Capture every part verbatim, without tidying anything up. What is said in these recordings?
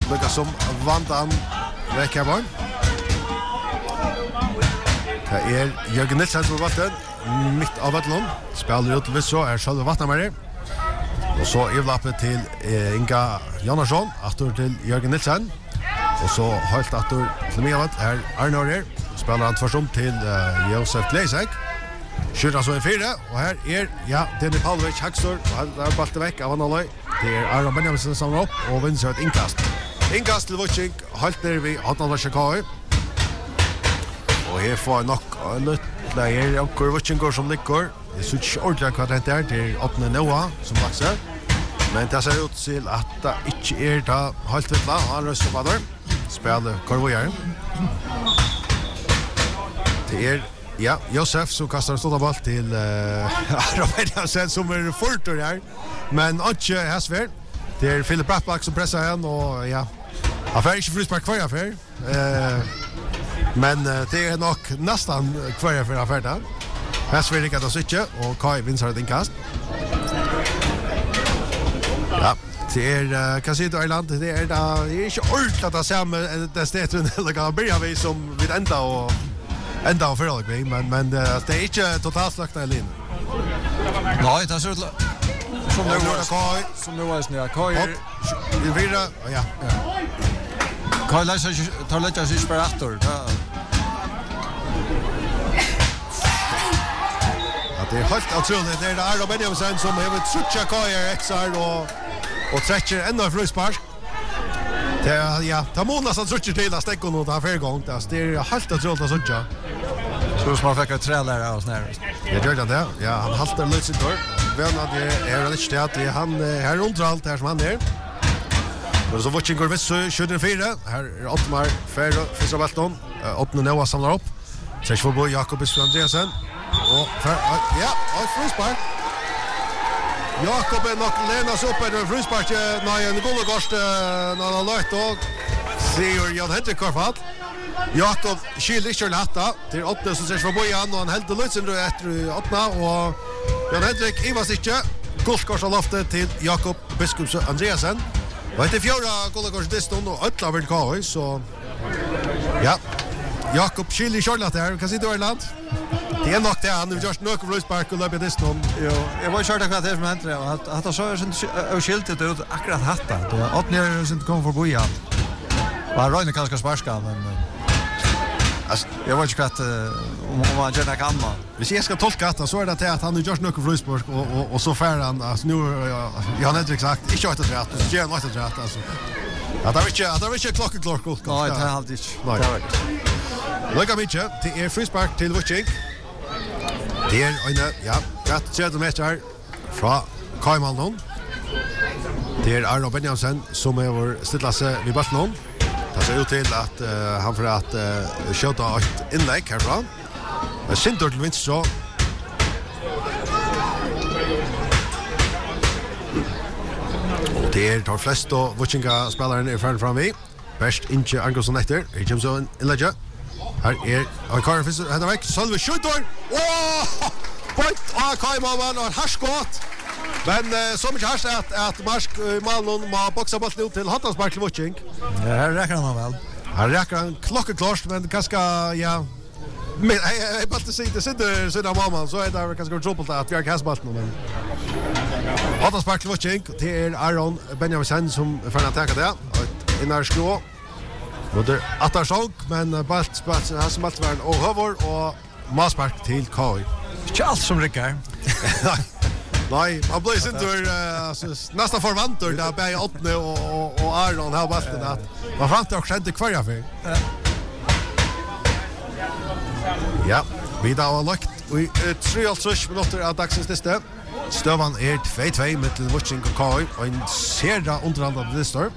Lucas som vandan vekk her barn. Det er Jørgen Nilsen som er valgten, midt av Vettelund. Spiller ut til så er Sjølve Vatnamæri. Og så ivlappet til eh, Inga Jannarsson, atter til Jørgen Nilsen. Og så høyt atter til Miavat er Arne Årer. Spiller han tvers om til uh, Josef Gleisek. Skjøter så i fire, og her er, ja, Denny Pavlovic, Hagstor, og han er baltet vekk av Annaløy. Det er Aron Benjaminsen som samler opp, og vinner seg et innkast. Innkast til Vucing, helt nede ved Hotnalva Chicago. Og her får jeg nok litt, det er akkur Vucinger som ligger. Det synes ikke ordentlig hva det er, det er åttende Noah som vakser. Men det ser ut til at det ikke er det helt vittla, han røster på der. Spiller Korvojeren. Det er, ja, Josef som kastar en stående ball til uh, Aron Benjaminsen som er fort her. Men ikke Hesver. Det er Philip Brattbakk som presser igjen, og ja, han får ikke fryspark hver affær. Uh, men uh, det er nok nesten hver affær affær da. Hesver ikke at han ikke, og Kai vinner et innkast. Ja, det er, uh, hva sier du Erland? Det er, da, det er ikke ordentlig at det samme det stedet, eller kan begynne vi som vi enda og enda og forhold vi, men, men uh, det er ikke totalt slagt av linjen. Nei, det er så som det var Kai, som det var snø. Kai er i fire, ja. Kai læser tar litt av seg sparator. Ja, det er helt utrolig. Det er Aron Benjaminsen som har trutja Kai er eksar og og trekker enda en fryspark. Det er, ja, det må nesten trutja til at stekker noe til fire gang. Det er helt utrolig å trutja. Så som han fikk et trelære av oss nær. Jeg gjør det, ja. Han halter litt sitt år. Venn at jeg er han ikke til at han er rundt alt her som han er. Men så Vucing går viss tjuefire fire. Her er Ottmar Ferro, Fisra Belton. Åttende Noah samler opp. Seks forbo Jakob Isfri Andreasen. Og ja, og fryspark. Jakob er nok lenas opp etter fryspark. Nei, en god og gårst når han har løyt og sier Jan Henrik Karfat. Jakob skylder ikke letta til åttende som ser for bojan, og han helder løytsen etter åttende, og Jan Henrik Ivas ikke. Guldkors av loftet til Jakob Biskops Andreasen. Og etter fjorda guldkors diston, og øtla vil kåi, så ja, Jakob skylder ikke letta her. Hva sier du, Erland? Det er nok det, han har gjort noe fryspark og løpet diston. Jo, jeg var kjørt akkurat det som hendte, og at han så er skiltet ut akkurat hatta. Det er åttende er som kom for bojan. Og han røyner kanskje sparska, men jag vet inte att om om han gärna kan man. Hvis jeg skal tolka det, så er det til at han har gjort noe fryspark og, og, og så fær han, altså nu har han Henrik sagt, ikke åtte rett, så gjør han åtte rett, altså. Ja, det er ikke, det er ikke klokkeklart godt. Nei, det er alltid ikke. Nei. Lykka mykje, det er fryspark til Vucing. Det er en, ja, tretti meter fra Kaimalnon. Det er Aron Benjaminsen som er stilla seg vid Baltnon. Det ser ut til at uh, han får at uh, skjøte et innlegg herfra. Sintor til Vinstro. Og det er de fleste Vucinga-spillerne er ferdig fram i. Best ikke Angelsson etter. Her kommer så en innlegg. Her er en kar finnes henne vekk. Sølve skjøter! Åh! Point av Kaimalman og en herskått. Men uh, så mye herst at, at Marsk uh, Malmon må boksa bollen ut til Hattanspark til Vucing. Ja, her rekker han vel. Her rekker han klokkeklart, men kanskje, ja... Men jeg, jeg, jeg bare til å si, det sitter siden av Malmon, så er det kanskje trådpult at vi har kastbollen, men... Hattanspark til Vucing, det er Aron Benjaminsen som er ferdig å teke det. Og innar skrå. Og det er Attarsong, men balt, balt, han som balt var og høvor, og Maspark til Kai. Ikke alt som rikker. Nei. Nej, man blir inte uh, nästan förvantor där bäj åttne och och och Aron har ballen att man fram till också inte kvar för. Ja, vi då har lagt vi tre och tre minuter av dagens lista. Stövan är två två med Vucing och Kai och en serra underhållande lista.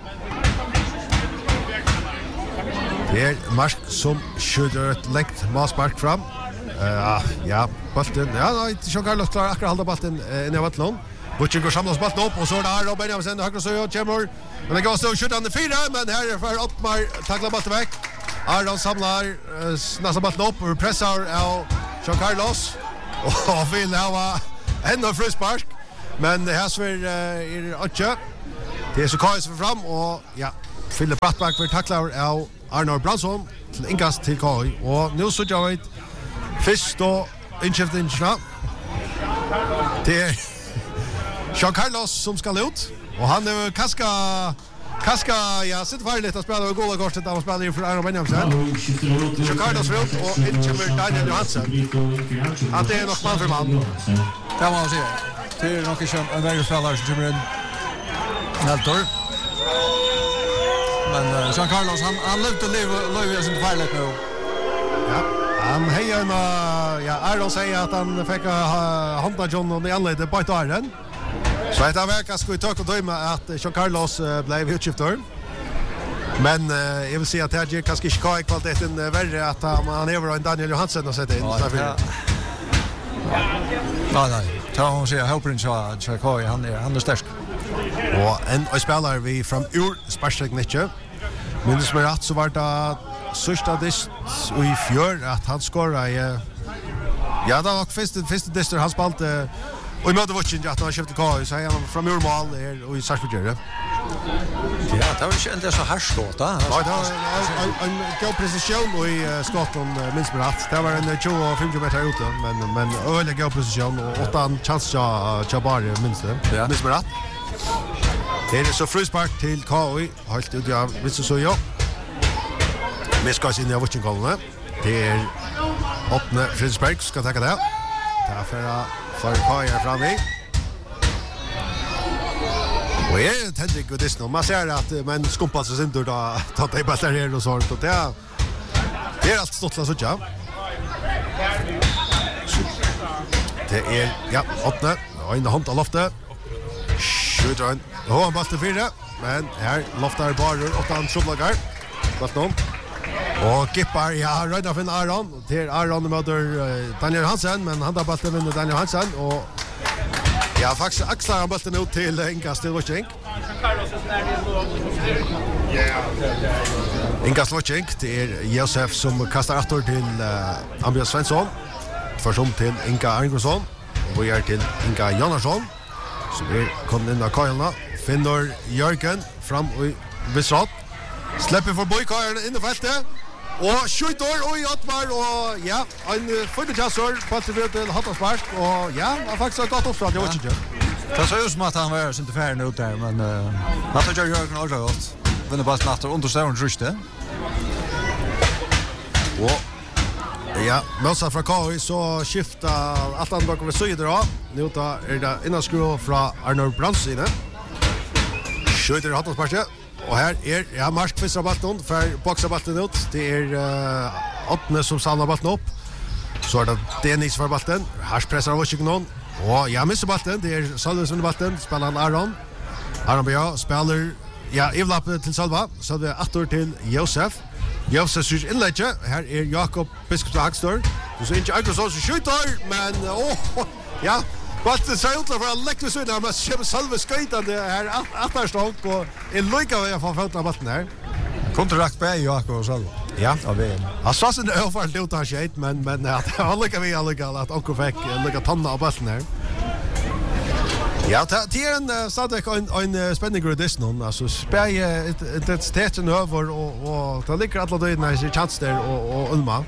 Det är Mark som skjuter ett längt Maspark fram. Uh, ja, bollen. Ja, nej, Jean Carlos klarar akkurat hålla bollen uh, in i Vattlon. Vucing går samlas bollen upp och så där Aron Benjaminsen högra så gör Chamber. Men det går så skjuter han fyra, men här är för Ottmar tacklar bollen väck. Aron samlar uh, nästa bollen upp och pressar av Jean Carlos. Och vill ha ända fryspark. Men det här så är uh, är inte. Det är så Kai som fram och ja, Philip Brattback för tacklar av Arnor Bransson till inkast till K I. Och nu så jag vet först då inköptingsna. Det är Jean Carlos som ska ut. Och han är kaska Kaska, ja, sitter farligt att spela och gola kortet av att spela inför Arno Benjamsen. Jean Carlos ut och inköper Daniel Johansson. Att det är nog man för man. Det må man säga. Det är nog inte en väg spelare som kommer in. Neltor. Men uh, Jean Carlos, han, han levde och levde sin farligt nu. Ja, han hejar en, uh, ja, Aron säger att han fick uh, handa John och i anledning på ett åren. Så det verkar ska vi ta och döma att Jean Carlos uh, blev utskiftad. Men uh, jag vill säga att det är kanske inte i kvaliteten uh, värre att uh, han är en Daniel Johansson och sätter in. Ja, ja. Nej, nej. Ta hon säger Hoprin så Chakoi han är han är stark. Och en spelare vi från ur Sparsteknice. Minns mig rätt så var det sista dist i fjör att han skorade i ja, det var första första dister han spelade och i möte watching att han köpte K I så han från ur mål är i Sarsbygge. Ja, det var inte så harsh då. Ja, det var en god precision i skotten minns mig rätt. Det var en tjugo meter ute men men öle god precision och åttan chans jag Chabar minns det. Minns mig rätt. Det är så frispark till K I. Helt ut jag visst så jag. Vi ska se in i watchingkollen. Det är åttne frispark ska ta det. Ta för för K I fram i. Och är Henrik och det man ser att men skumpas så inte då ta det bara där och sånt och det är det är allt stottla så ja. Det är ja, åttne och in i hand av loftet. Skjuter Då han bollen fyra, men här loftar bara åttan slaggar. Fast någon. Och Gippar, ja, röda för Aron. Till Aron möter Daniel Hansen, men han har bollen vinner Daniel Hansen och ja, faktiskt axlar han bollen ut till Inga Stilwatching. Inga Stilwatching, det är Josef som kastar åter till uh, Andreas Svensson. Försum till Inga Arngresson. Och vi är till Inga Jonasson. Så vi kommer in av Kajelna. Finner Jörgen fram i Vissrat. Släpper för Bojkajaren in i fältet. Och skjuter och i Ottmar. Och ja, en fyrtiochassor på att till Hattaspark. Och ja, han faktiskt har gått uppstånd. Jag vet inte. Det ser ut som att han var inte färdig ut där. Men uh, han tar Jörgen också gott. Vinner bara snart och understående ryste. Och ja, Mölsa från K I så skiftar allt andra bakom vid Söder då. Nu tar är det innaskruv från Arnor Brandsine. Skjuter Hattasparket. Och här är ja, Marsk fissar bollen för boxar bollen ut. Det är uh, åttne som samlar bollen upp. Så är det Dennis för bollen. Här pressar Washington någon. Och ja, missar bollen. Det är Salve som bollen. Spelar han Aron. Aron Bja spelar ja, Ivlapp till Salva. Så det är attor till Josef. Josef syns inlägge. Här är Jakob Biskop Hagstör. Du ser inte Aggressor som skjuter. Men åh, oh, ja. Bollen ser ut för att lägga sig där. Men Kjell Salve skjutande här attarstånd. Och är lika vad jag får fölta bollen här. Kontrakt på Jakob och Salve. Ja. Han sa sin överfall ut av skjut. Men, men ja, det var lika vi alla att Onko fick lika tanna av bollen här. Ja, det är en stadig en, en spänning i Disney. Alltså, spär intensiteten över och, och det ligger alla döjderna i sin chans där och, och Ulma.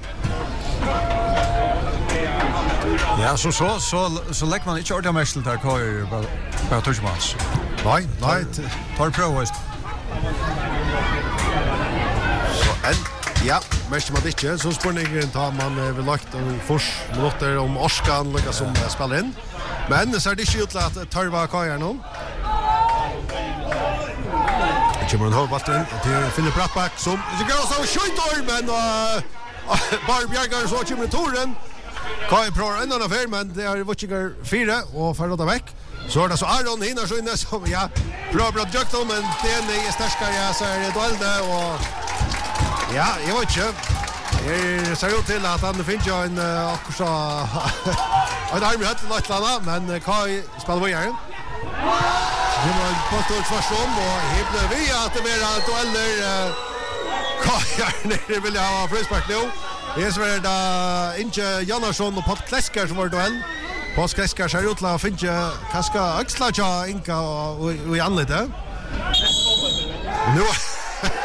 Ja, så så så så lägger man inte ordentligt mest där K I på touchmans. Nej, nej, tar pro. Så en ja, mest man inte så spänningen tar man vill lagt och fors minuter om Orskan lika som spelar in. Men så är det inte ut att Tarva Kajar någon. Det kommer en hållbollen till Philip Brattback som det går så skjuter men bara Björgar så kommer touren. Kajar provar en annan affär men det är Watchinger fyra och för att väck. Så är det så Aron hinner så inne som ja bra bra Jökton men den är starkare ja så är det Dolde och ja, jag vet inte. Det ser ut till att han finns ju en också en arm i hötten Latlanda, men Kai spelar vidare. Det var en pottor förstom och hibble vi att det blir dueller Kai nere vill jag ha frispark nu. Det är så är det inte Jannarsson och Pat Klesker som var duell. Pat Klesker ser ut att finns ju Kaska Axlacha Inka och i anledning. Nu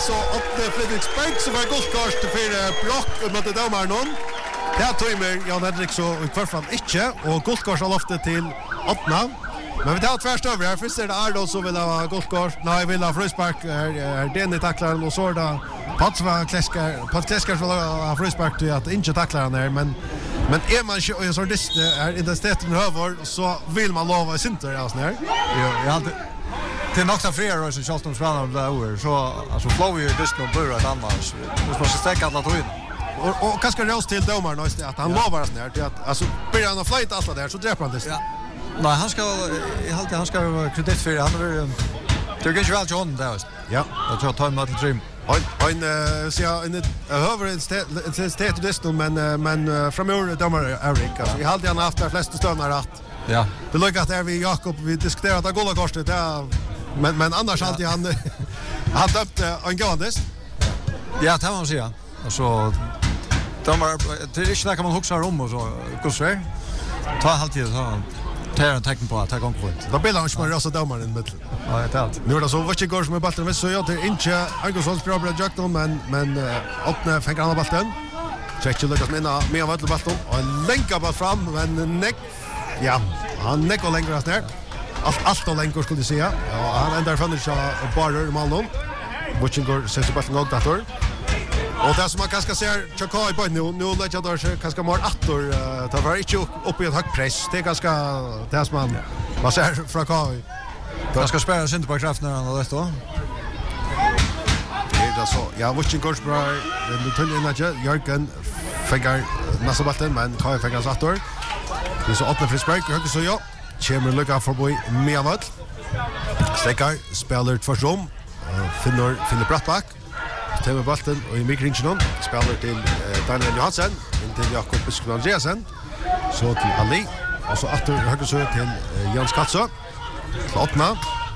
så åtte Fredriksberg som var guldkort för Brock mot domarna. Det här timer Jan Henrik så i hvert fall ikke, og guldkort har loftet til åttende. Men vi tar tvärst över här. Först är det Ardo som vill ha guldkort. Nej, vill ha frispark. Är den i tacklaren och så är det Patsva Kleskar. Pat Kleskar som vill ha frispark till att inte tackla han här. Men, men är man inte en sån dist är intensiteten över så vill man lova i sinter. Alltså, här. Ja, jag hade... Till nokta fler och så Charlton spelar det över. Så alltså flow ju dist och börjar ett annars. Det måste stäcka alla tog in. Och och kanske rås till domaren och att han ja. lovar sån här till att alltså börjar han flyta allt där så dräpper han det. Ja. Nej, han ska i allt han ska ha kredit för han är det går ju väl John där. Ja, jag tror ta med till trim. Han han så ja en över en state distal men men framöver domare Erik alltså vi hade han haft de flesta stönar rätt. Ja. Det lukar där vi Jakob vi diskuterar att gola kostet där men men annars alltid han han döpte en gåendes. Ja, det man säga. Alltså de var det är inte kan man huxa om och så hur så är ta alltid så tar en tecken på att ta gång på det då blir han smart också domaren i mitten ja det är allt nu är det så vad ska gå med bollen så jag det inte Angelsons bra bra jakt men men öppna fänger han bollen checkar Lucas Minna med av bollen och länkar bara fram men neck ja han neckar längre åt där allt allt och länkar skulle du säga ja han ändrar från det så bara Malmö watching går sätter bollen och dator. Och det som man kanske ser Chakai på nu nu lägger jag där kanske mer attor ta var inte upp i ett högt press det är ganska det som man vad säger från Kai jag ska spela inte på kraft när han har det då det är så ja watching goes bra den tunneln innan Jörgen fänger nästa bollen men Kai fänger attor det är så åtta frispark höger så ja kommer lucka förbi Meavall Stekar spelar ett första rum finner Philip Brattback Tema bollen och i mikringen spelar till eh, Daniel Johansson till Jakob Biskop Andreasen så till Ali och så åter höger så till eh, Jens Katsö åttna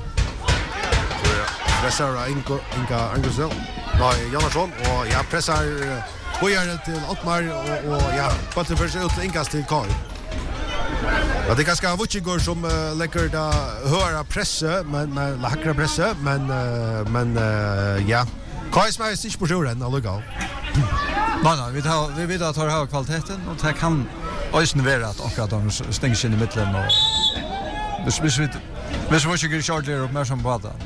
så pressar Ingo Inga Andersson nej Jonasson och jag pressar Bojar till Ottmar och, och ja bollen förs ut till Ingas till Karl. Ja, det är ganska Vucigor som uh, lägger där höra pressa men med lackra pressa men uh, men uh, ja Kai som är sig på jorden alltså. Nej nej, vi tar vi vet att har hög kvaliteten och det kan ösn vara att akkurat de stänger sig i mitten och det blir så men så måste ju shortly uppmärksam på det.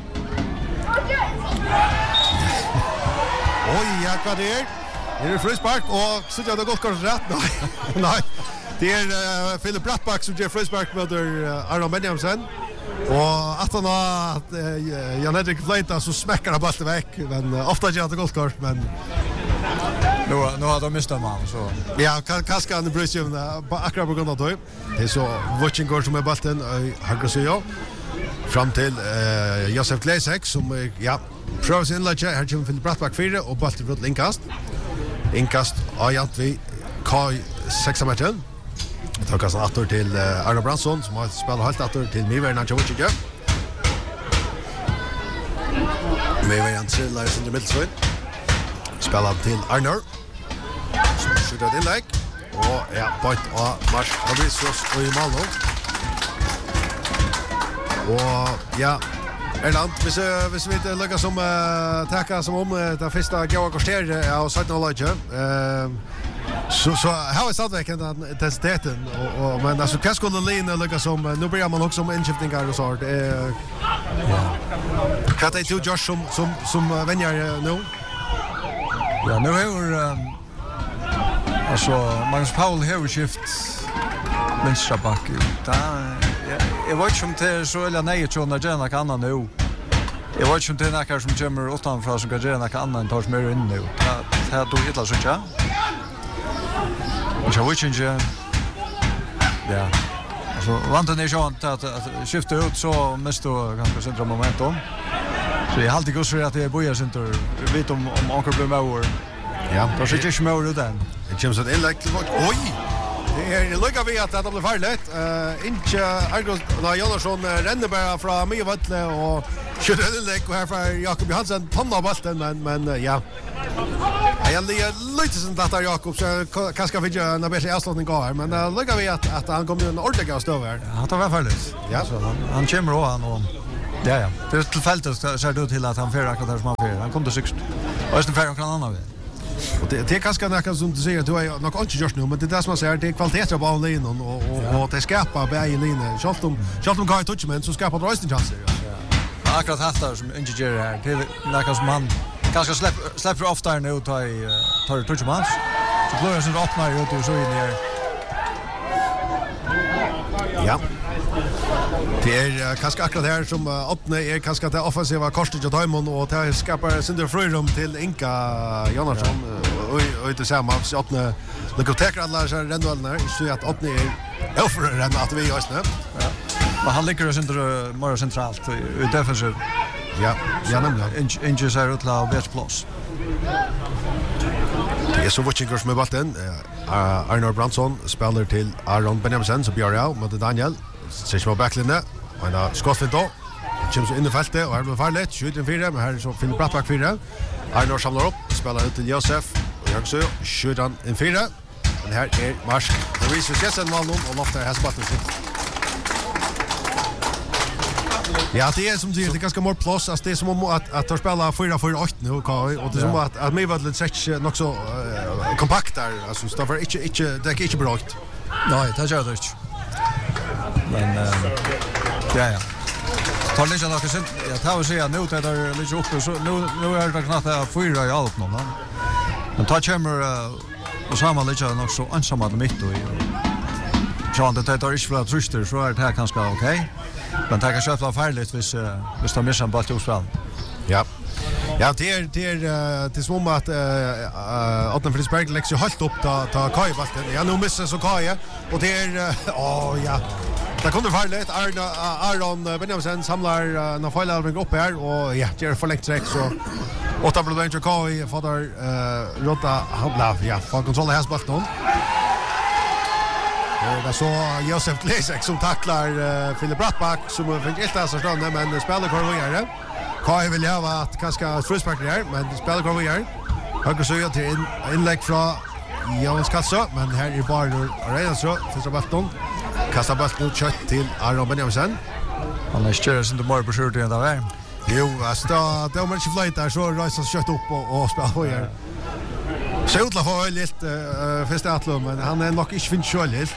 Oj, ja vad det är. Det är frispark och så jag det gått kanske rätt. Nej. Nej. Det är uh, Philip Brattback som ger frispark mot uh, Aron Benjaminsen. Och att han har att uh, Jan Henrik Fleita så smäcker han bollen väck men uh, ofta gör det gott kort men nu nu har de mistat man så ja kanske han bryr sig om akkurat på grund av det. Det är så watching går som är bollen höger så ja fram till uh, Josef Gleisek som uh, ja prövar sin läge här kommer Philip Brattback fyra och bollen från inkast. Inkast av Jantvi Kai sex meter. Det tar han åter till uh, Arno Bransson som har spelat helt åter till Miver Nanchovic. Miver Jansen lies in the middle swing. Spelar till Arnor. Som skjuter ett inlägg. Och ja, point och Mars Fabricius och i Malmö. Och ja, Erland, hvis, hvis vi ikke lykkes som uh, takker som om uh, det første gåa kvarter av sytten-årlaget, uh, så, så har vi stadigvæk den intensiteten, og, og, men altså, hva skulle Line lykkes som, uh, nå blir man også om innskiftninger og så, det er, hva er det to Josh som, som, som uh, venner uh, nå? Ja, nu har um, alltså Magnus Paul har skift vänstra back. Där jag vet inte om det är så eller nej tror jag gärna kan annan nu. Jag vet inte om det är några som kommer utanför som kan gärna kan annan tar mer in nu. Det här då hittar så tjå. Och jag vet inte. Ja. Alltså vantar ni ju att att skifta ut så mest då ganska centra momentum. Så jag har alltid gått för att det är boja center. Vet om om Anker blir med. Ja, då sitter ju med den. Det kommer så ett inlägg till. Oj. Det är lugga vi att det blir farligt. Eh inte Argos när Jonasson ränner bara från Mjölvalle och skjuter ett inlägg och här för Jakob Johansson pannar bollen men men ja. Jag är lite som att Jakob så kanske vill göra en bättre avslutning går men uh, lugga vi att att han kommer en ordentlig stöv här. Ja, det var farligt. Ja, så han, han kommer och han och Ja, ja. Det är tillfälligt ser det ut till att han fer akkurat där som han fer. Han kom till sikt. Och just en fer och kan annan väg. Och det det är ganska näka som du säger, du har nog inte gjort nu, men det är det som man säger, det är kvalitet på linjen och och och det skapar bäge linjen. Schalt om schalt om kan touch men så skapar det rösten chanser. Ja. Akkurat hattar som ingenjör här. Det är näka som han kanske släpper släpper ofta nu tar i tar touch man. Så blir det så öppnar ut och så in här. Ja. Det är kanske akkurat här som öppnar är kanske det offensiva korstet och Diamond och det skapar synder frirum till Inka Jonasson och och det samma så öppnar det går täcka alla så ränderna så att öppna är över den att vi just nu. Ja. Men han ligger synder mer centralt i defensiv. Ja, ja nämligen. Inge ser ut att bäst plats. Det är så watching som är bollen. Arnold Branson spelar till Aaron Benjamin så blir det mot Daniel. Ses på backlinjen. Och då skottet då. Kommer så in i fältet och här blir farligt. Skjuter fyra, men här så Philip Brattback fyra. Arnold samlar upp, spelar ut till Josef. Och jag så skjuter han in fyra. Men här är Marsk. Det visar sig sen mål och loftar här spalten sitt. Ja, det är som du säger, det är ganska mer plus. Alltså det är som om att att ta spela fyra fyra åtta nu och och det är som att att mig var lite sex nog så kompakt där. Alltså står för inte inte det är inte bra. Nej, det gör det inte. Men ja ja. Tar lite något sen. Jag tar och säger nu tar det lite upp så nu nu är det knappt att fyra i allt någon. Men tar chamber och samma lite nog så ensamma mitt och Jean det tar inte för att truster så är det här kanske okej. Men det kan köpa vara farligt hvis hvis de missar en boll till spel. Ja. Ja, det är det är det som att eh Otton Frisberg lägger helt upp ta ta Kai bollen. Ja, nu missar så Kai och det är åh ja. Det kunde farligt. Arna Aaron Benjamin samlar när Failalving upp här och ja, det är förlängt sex så åtta blir det Kai fattar eh Rotta Habla ja, får kontroll här bollen. Det är så Josef Lesek som tacklar uh, Philip Brattback som fick ett av stånden men spelar kvar vidare. Kai vill ha att kanske frispark där men spelar kvar vidare. Höger så till in, inlägg från Jonas Kassa men här är bara redan så första bollen. Kastar bollen ut kött till Aaron Benjamin. Han är större än det mer på skjortan än det där. Jo, alltså då då man inte flyt där så reser kött upp och, och spelar vidare. Så utla för lite uh, första atlet men han är nog inte fint själv helt.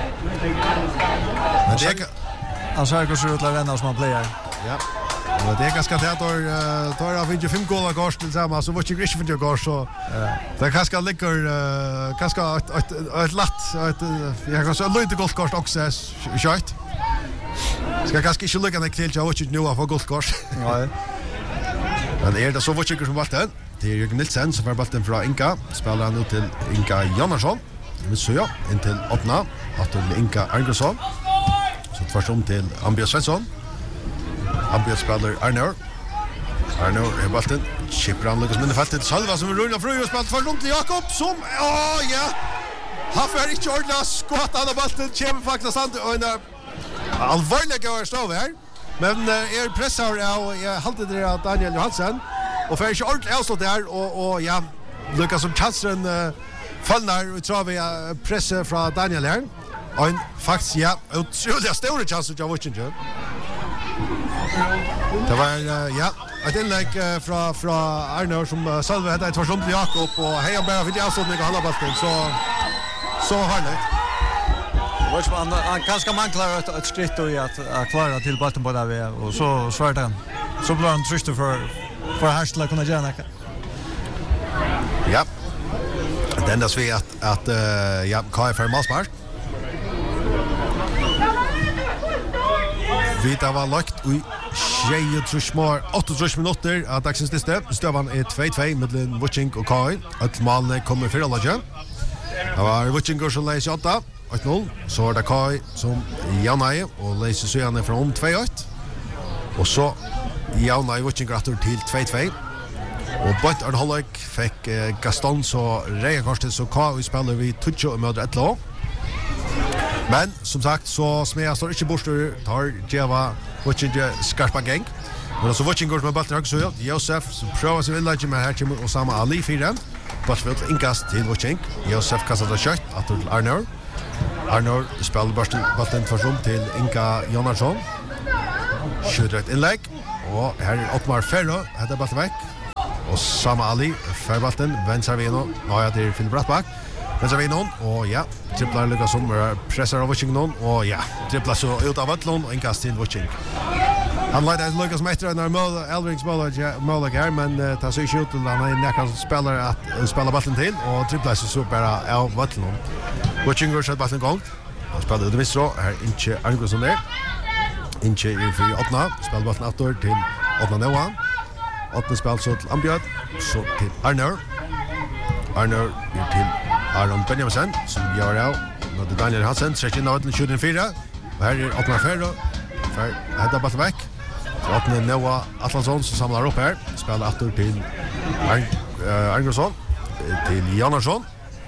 Men det är han sa att så utla vänner som han player. Ja. Och det är ganska tätt då tar av inte fem goda gårs tillsammans så var det inte för gårs så. Det kanske ligger kanske ett ett ett latt ett jag kan så lite gott gårs också shit. Ska kanske inte lucka när till jag inte nu av gott gårs. Nej. Men är det så vad tycker som vart det? Det är Jürgen Nilsen som får bollen från Inka. Spelar han ut till Inka Jonasson. Vi ser ja, in till öppna. Att till Inka Arngresson. Så först om till Ambias Svensson. Ambias spelar Arnor. Arnor är bollen. Chipper han lyckas med fältet. Salva som rullar fram och spelar först om till Jakob som åh ja. Han får inte ordna skott alla bollen. Kommer faktiskt sant och en allvarlig går stå här. Men är pressar och jag håller det av Daniel Johansson. Och för inte ordentligt avslått där och, och ja, lyckas som chansen uh, fallnar och tror vi uh, presse från Daniel här. Och en faktiskt, ja, otroliga stora chanser till Witchinger. Det var, uh, ja, ett inlägg uh, från, från Arnor som uh, Salve hade ett förslumt till Jakob och hej han bara fick i avslått med alla bollen så, så farligt. Han, han kanske manglar ett, ett skritt i att, att klara till bollen på där och så svart han. Så blir han trist för för att härstla kunna göra något. Ja. Det enda vi att att uh, ja, K F är målspark. Vi tar var lagt i tjugotre mål, åttiotre minuter att dagens liste. Stövan är två två mellan Witching och K F. Att målen kommer för alla ju. Det var Witching som läser åtta ett noll. Så är det K F som Janai och läser sig från två ett. Och så Jauna i Witching Gratter till två två. Och Bont Arnhollik fick eh, Gaston så Reja Korsted så K vi spelar vi Tucho med ett lag. Men som sagt så Smea står inte borster tar Jeva Witching skarpa gang. Men så Witching går med bollen högt så Josef så prövar sig vill med här till Osama Ali fyra. Passvill inkast till Witching. Josef kastar det kött att till Arnor. Arnor spelar bollen för rum till Inka Jonasson. skjuter ett inlägg. Och här är Ottmar Ferro, heter bollen väck. Och Sama Ali, Ferbalten, vänster vino. Ja, ja, det är Filip Brattback. Vänster vino, och ja, tripplar lyckas som pressar av Washington. Och ja, tripplar så ut av Ötlund och inkast till Washington. Han leder att lyckas med efter när Elrings mål här, men tar sig inte ut till han är näkan spelare att spela bollen till och tripplar så så bara av Ötlund. Washington sätter bollen igång. Han spelar ut vänster, här inte Arngosson där. Inte i för Ottna, spelar bollen åter till Ottna Noah. Ottna spelar så till Ambjörd, så till Arnor. Arnor till Aron Benjaminsen, som gör det. Och det Daniel Hansen, sträcker in av till tjugo fyra. Och här är Ottmar Ferro, för att bollen väck. Så Ottna Noah Atlansson som samlar upp här. Spelar åter till Arngosson, till Janarsson.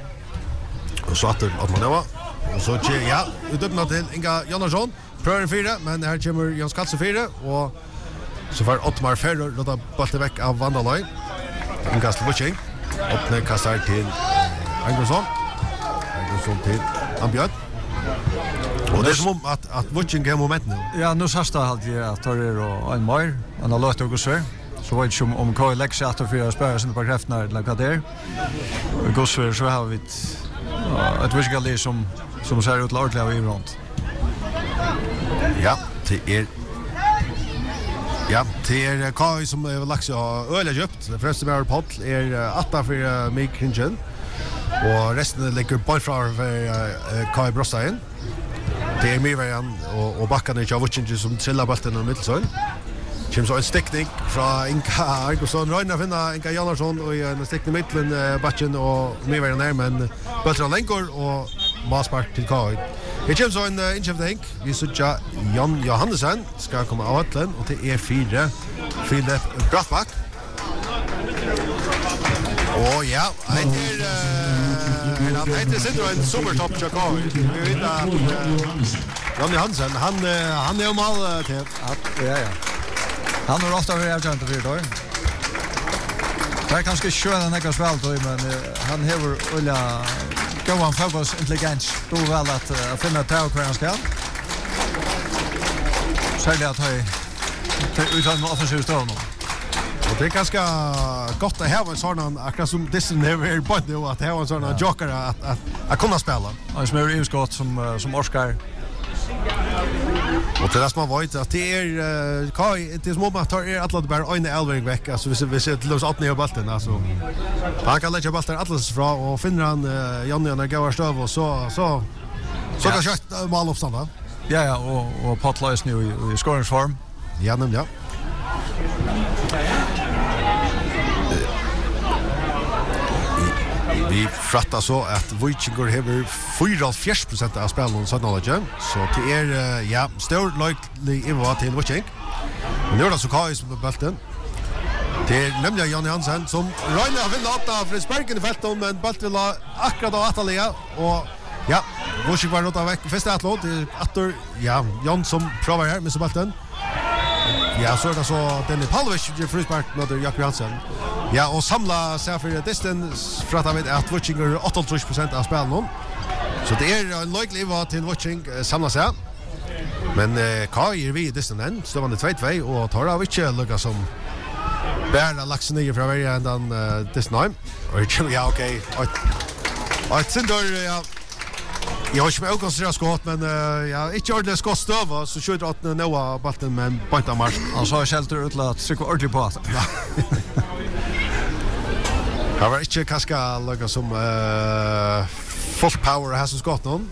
Och så åter Ottmar Noah. Och så ja, utöppna till Inga Janarsson. Prövar fyra, men här kommer Jans Katze fyra. Och så får Ottmar Ferro låta bollen väck av Vandaloj. Inkast till Witching. Ottne kastar till Angelsson. Angelsson till Ambjörd. Och det är som om att, att Witching har moment nu. Ja, nu sasta halt jag att tar er och en mer. Han har låtit och så. Så vet jag om K L X att för att spela sin på krafterna eller vad det är. Och Gossver så har vi ett ett Witching som som ser ut ordentligt av i runt. Ja, det är Ja, det är Kai som är lax och öle köpt. Det första med podd är åtta för Mike Kringen. Och resten ligger på för Kai Brostein. Det är mer igen och och backarna i Witching som trillar bollen i mittelsön. Kim så en stickning från Inka Argosson Ragnar finna Inka Janarsson och en stickning i mitten backen och mer igen där men bollen längor och Maspark till Kai. Det kommer så en uh, inköpning. Vi ser Jan Johannesson ska komma av Atlen och det är fyra Filip Brattback. Och ja, det är uh, det heter sitter en supertopp Chicago. Vi vet att Jan Johannesson han uh, han är mal till att ja ja. Han har ofta varit avgörande för då. Det är kanske skönt att han spelar då men uh, han har Ulla gå han fotbolls intelligens då väl att uh, finna tag kvar han ska. Särskilt att ha utan en offensiv stål nu. Och det är ganska gott att ha en sån akkurat som Disney är på nu att ha en sån joker att att att kunna spela. Han som är utskott som som Oscar. Och det där som man vet att det är Kai det är som att tar är alla bara en Elving veck alltså vi vi ser till oss åt ner bollen alltså. Han kan lägga bollen alldeles fra och finner han Janne när går stöv och så så så kan jag mål uppstånd va. Ja ja och och Potlois nu i, i scoringsform. Ja men ja. Vi frattar så att Witchinger har fyrtiofyra procent av spelen så knowledge så det är ja stor likely inva till Witching. Men nu är det så Kai som på bollen. Det är nämligen Jan Hansen som Ragnar vill låta för sparken i fältet men bollen la akkurat av Atalia och ja Witching var rota veck första atlet åter ja Jan som provar här med så bollen. Ja så är det så Dennis Palvich ger frispark mot Jakob Hansen. Ja, och samla sig för distance för att vet att Witching är åttiotre procent av spelen. Så det är en likely var till Witching samla sig. Men eh, Kai är vi i distance så var det två två och tar av inte lucka som bärna laxen ner från varje ändan uh, distance. Och ja okej. Okay. Och och sen då ja jag har inte med koncentrera skott men uh, ja inte ordentligt skott stöva så skjuter att Noah bollen men pointar mark. Han sa shelter utlat så ordentligt på att. Det var inte kanske lika som uh, full power här som skott någon.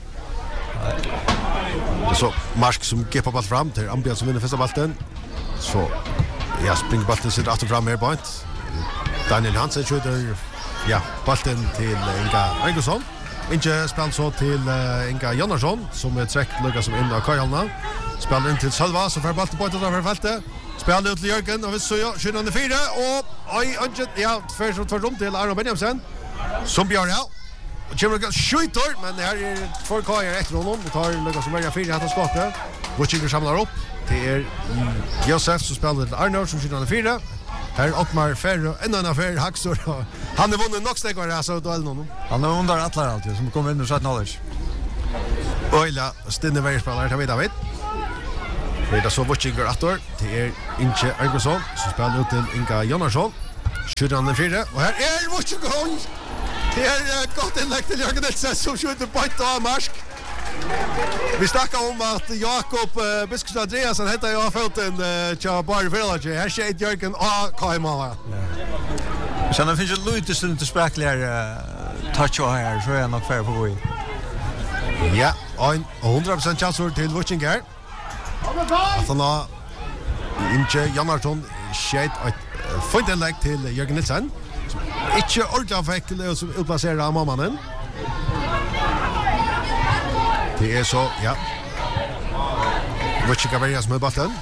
Så Mark som gippar ball fram till Ambjörn som vinner första bollen. Så ja, springer bollen sitter åter fram här point. Daniel Hansen skjuter ja, bollen till Inga Angelsson. Inte spelar så till uh, Inga Janarsson som är träckt lika som in av Kajalna. Spelar in till Sölva så får bollen på ett av fältet. Spelar ut till Jörgen och vi så ja, tjugo fyra och oj oj ja, för så tar runt till Aron Benjaminsen. Som björ ja. Och Jimmy skjuter men det här är två kajer efter honom och tar Lucas som börjar fyra att skottet. Witching samlar upp. Det är Josef som spelar till Arnold som tjugo fyra. Här Ottmar Ferro en annan affär Haxor. Han har vunnit nog steg var det så då honom. Han har under alla alltid som kommer in och så knowledge. Ojla Stinne Weirspelare tar vi David. Det är så Watchinger attor. Det är Inge Argosson som spelar ut till Inga Jonasson. Skjuter han den fyra. Och här är Watchinger. Det är gott inlägg till Jörgen Nilsen som skjuter på ett av marsk. Vi snackar om att Jakob uh, Biskos Andreasen heter jag foten till Barry Village. Här ser Jörgen A. Kaimala. Så det finns ju lite stund till spräckligare touch och här så är jag nog färdig på gå. Ja, en hundra procent chans till Watchinger. Att han har Inge Jonasson skjut ett fint inlägg till Jörgen Nilsen. Ikke ordentlig fikk som utplassere av mammanen. Det er så, ja. Watchinger Bergas med ballen.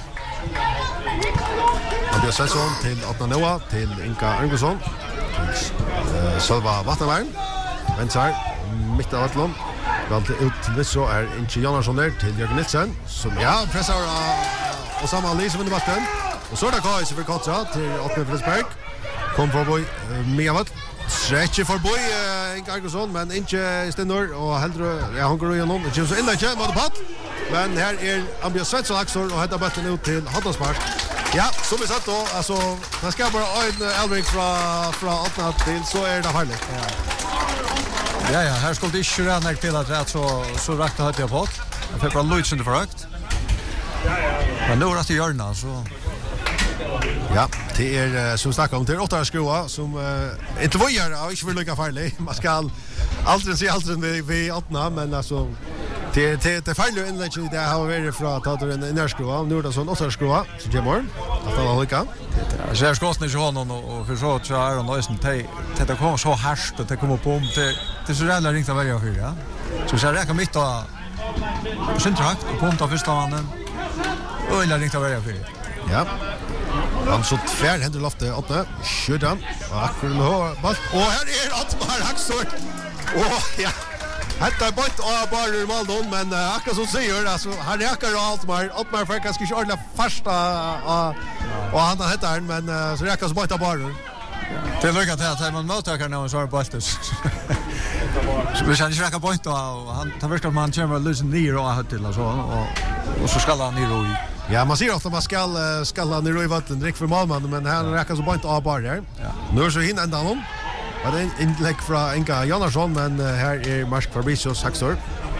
Andreas Svensson til Atna Noah, til Inga Arngosson, til uh, Sølva Vatnavern. Vensar, midt av Atlon. Valgte ut til Vissro er Inge Jonasson der til Jørgen Nilsen, som ja, presser uh, og sammen Lise vinner ballen. Og så er det Kai som vil kontra til Atne Frisberg. Kom forbi uh, Miavat. Stretcher forbi uh, Inge Arngosson, men ikke Stenor, og heldre, ja, han går igjennom. Det kommer så inn ikke, måtte patt. Men her er Andreas Svensson Aksor, og heter ballen ut til Haddaspark. Ja, som vi sagt då, alltså man ska bara en Elving från från Atna till så är det farligt. Ja. Ja, ja, här skulle det inte räna till att rätt så så rätt hade jag fått. Jag fick bara Luis under förakt. Men nu är det Jörna så. Ja, det är som snackar om till åtta skruva som uh, inte var gör och inte vill lycka farligt. Man ska aldrig se allt vi vi Atna, men alltså Det det det fallur inlägg det har varit från att ta en innerskruva nu då sån åtta skruva så det morgon att det var lika det ser skotsen inte honom och för så så är det nästan te det kommer så härst och det kommer på om det det så jävla ringt att välja för ja så så räcker mitt och centrakt och punkt av första mannen och eller ringt att välja för ja han så tvär händer loftet åtta skjuter och akkurat ball och här är Atmar Haxor och ja Hetta er bort og bare Maldon, men uh, akkurat som sier, altså, han reker og Altmar. Altmar får kanskje ikke ordentlig først uh, og han har hettet men uh, så reker så bort og bare. Det er lykket til at man møter når man svarer boltes. Så hvis han ikke reker bort, og han tar virker at man kommer løse nyer og har til, og så, og, og så skal han nyer og i. Ja, man sier ofta man skal, uh, skal han nyer og i vatten, drikke for malmannen, men han reker så bort og bare her. Ja. Nå er så hinn enda noen. Det är en inlägg från Inga Jonasson, men uh, här är Mark Fabricius Haxor.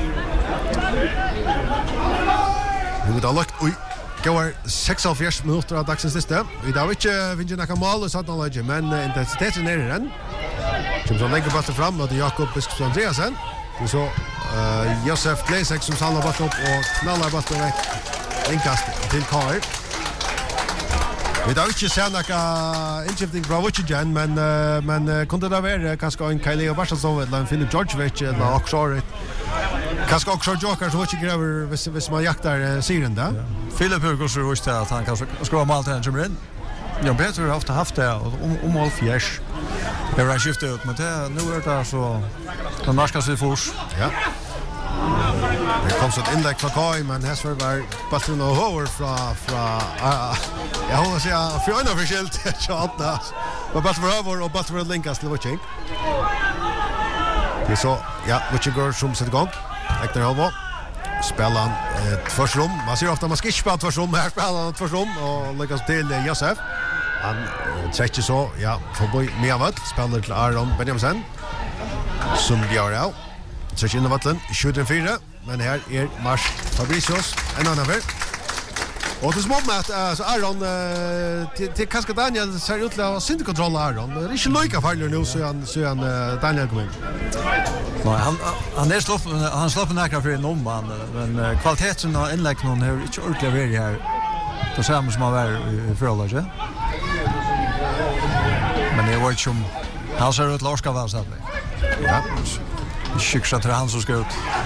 Nu går det lagt, oj, går sextiosex minuter av dagens sista. Vi har inte vinner några mål och sånt läge, men uh, intensiteten är den. Som så lägger bollen fram och Jakob Biskos Andreasen. Och så uh, Josef Glesek som samlar bollen upp och knallar bollen väck. Inkast till Karl. Vi har inte sett några inskifting från Watchinger, men uh, men uh, kunde det vara kanske en Kaileo Barsasov eller en Filip Georgievich eller också kanske också Joker så Watchinger över vis vis man jaktar uh, siren där. Ja. Filip Hurgosur visste att han kanske ska vara malt han kommer in. Ja, bättre har ofta haft det om om all fjärs. Det var skiftat ut men det nu är det så kan marska sig fors. Ja. Det kom så ett inlägg från Kai, men här var det bollen och över från från jag håller sig för en officiellt chatta. Men bollen var över och bollen var länkas till Watching. Det så ja, Watchinger som sätter igång. Ekter Halva. Spelar ett försrum. Man ser ofta man ska spela ett försrum, här spelar han ett försrum och lyckas till Josef. Han träcker så, ja, förbi Miavat, spelar till Aron Benjaminsen. Som gör det. Så in i vatten, skjuter en fyra, men här är Mars Fabricius, en annan väl. Och det är smått med att alltså, Aron, uh, till, till kanske Daniel ser ut till att ha syntekontroll av Aron. Det är inte lika farligt nu så han, så han uh, Daniel kommer in. Nej, han, han är slopp, han slopp näkra för en omman, men uh, kvaliteten av inlägg någon är inte ordentligt värd här. Det samma som han var i förhållande. Men det var inte som, han ser ut till Orska var så ja. Skicka till han som ska ut.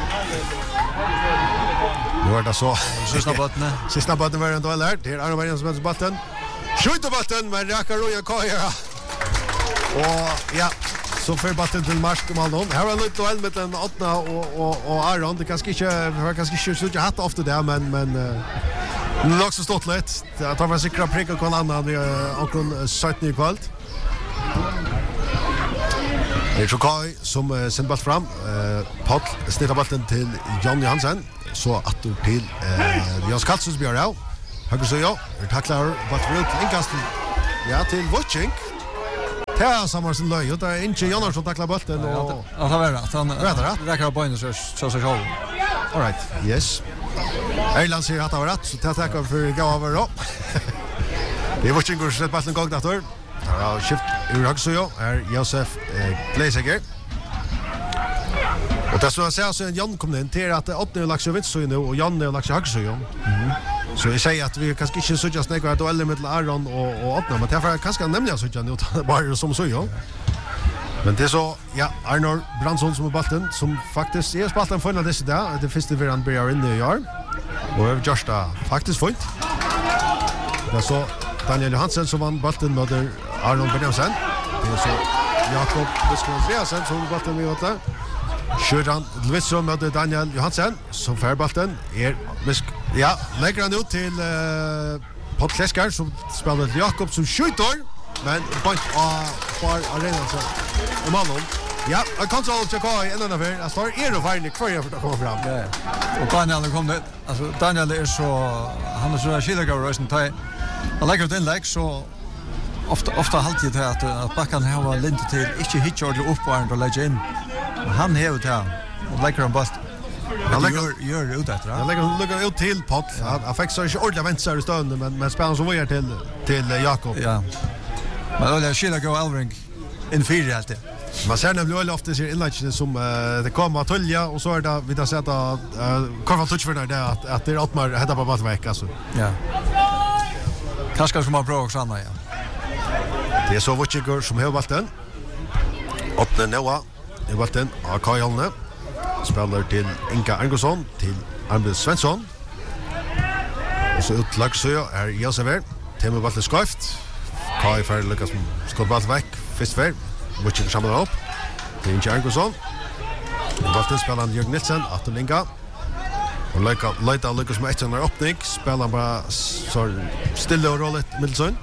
Nu är det så. Sista botten. Sista botten var en duell här. Det är Arne Bergen som har botten. Skjuter botten, men räcker Roja Kaja. Och ja, så för botten till Marsk och Maldon. Här var en liten duell mellan Atna och, och, och Aron. Det kanske inte, det kanske inte så jag hatt ofta det, men, men uh, det är också stått lite. Jag tar för säkra pricka på en annan vid uh, omkring sjutton i kvällt. Det är Kai som uh, sänder bort fram. Uh, Paul snittar bollen till Jan Johansen. Så att du till uh, Jans Kalsens björ av. höger så ja. Er tacklar vart vill inkast. Ja, till Watching. Ta samar sin löj. Det är inte Jannar som tacklar bollen och ja, det var rätt. Han rätt. räcker på in så så så själv. All right. Yes. Erland säger att det var rätt så ta tackar för gå över då. Det är Watching går sett bollen gång efter. Ja, skift ur höger så ja. Är Josef Gleiseger. Och det så säger så Jan kom in till att åtta har lagt sig vitt så nu och Jan har lagt sig höger så ja. Mhm. Så jag säger att vi kanske inte så just några dueller mellan Aron och och Åtna, men det är kanske nämligen så jag nu bara som så ja. Men det är så ja, Arnor Brandsson som är bollen som faktiskt är spalten för den där där. Det första vi han börjar in i år. Och har just faktiskt fint. Det är så Daniel Johansen som vann bollen med Arnon Benjamin. Det är så Jakob Biskonsreasen som bollen med åtta. Sjöran Lvitsson med Daniel Johansen som får bollen är ja, lägger han ut till uh, Paul Kleskar som spelar till Jakob som skjuter men point av par arenan så i Malmö. Ja, en kontroll check i en annan för. Alltså är det verkligen kvar för att komma fram. Ja. Och Daniel kom det. Alltså Daniel är så han är så skilliga rösten till. Han lägger det inlägg så ofta ofta alltid det att att backan har lint till inte hitcha upp och och lägga in. Han har det här och lägger en bast. Han lägger gör ut efter. Han lägger lägger ut till Pott. Han fick så inte ordentligt vänster i stunden men men spelar som var till till Jakob. Ja. Men då skulle gå Elring in fyra alltid. Man ser nämligen väl ofta ser inläggen som uh, det kommer att tölja och så är det vi där sätta uh, Karl touch för det att att det är att man heter på Baltvik alltså. Ja. Kanske som har bra också andra ja. Det är så Watchiger som har valt den. Åtta Noah i valten av Kajalne. Spelar till Inka Angusson till Arvid Svensson. Och så ut Lagsjö är Josever. Temo valten skøft. Kai för Lucas skott ball väck. Först för Watchiger samlar upp. Till Inka Angusson. Valten spelar Jörg Nilsson att Linka. Och Luka Leita Lucas med en öppning spelar bara så stilla och rollet Middelsson.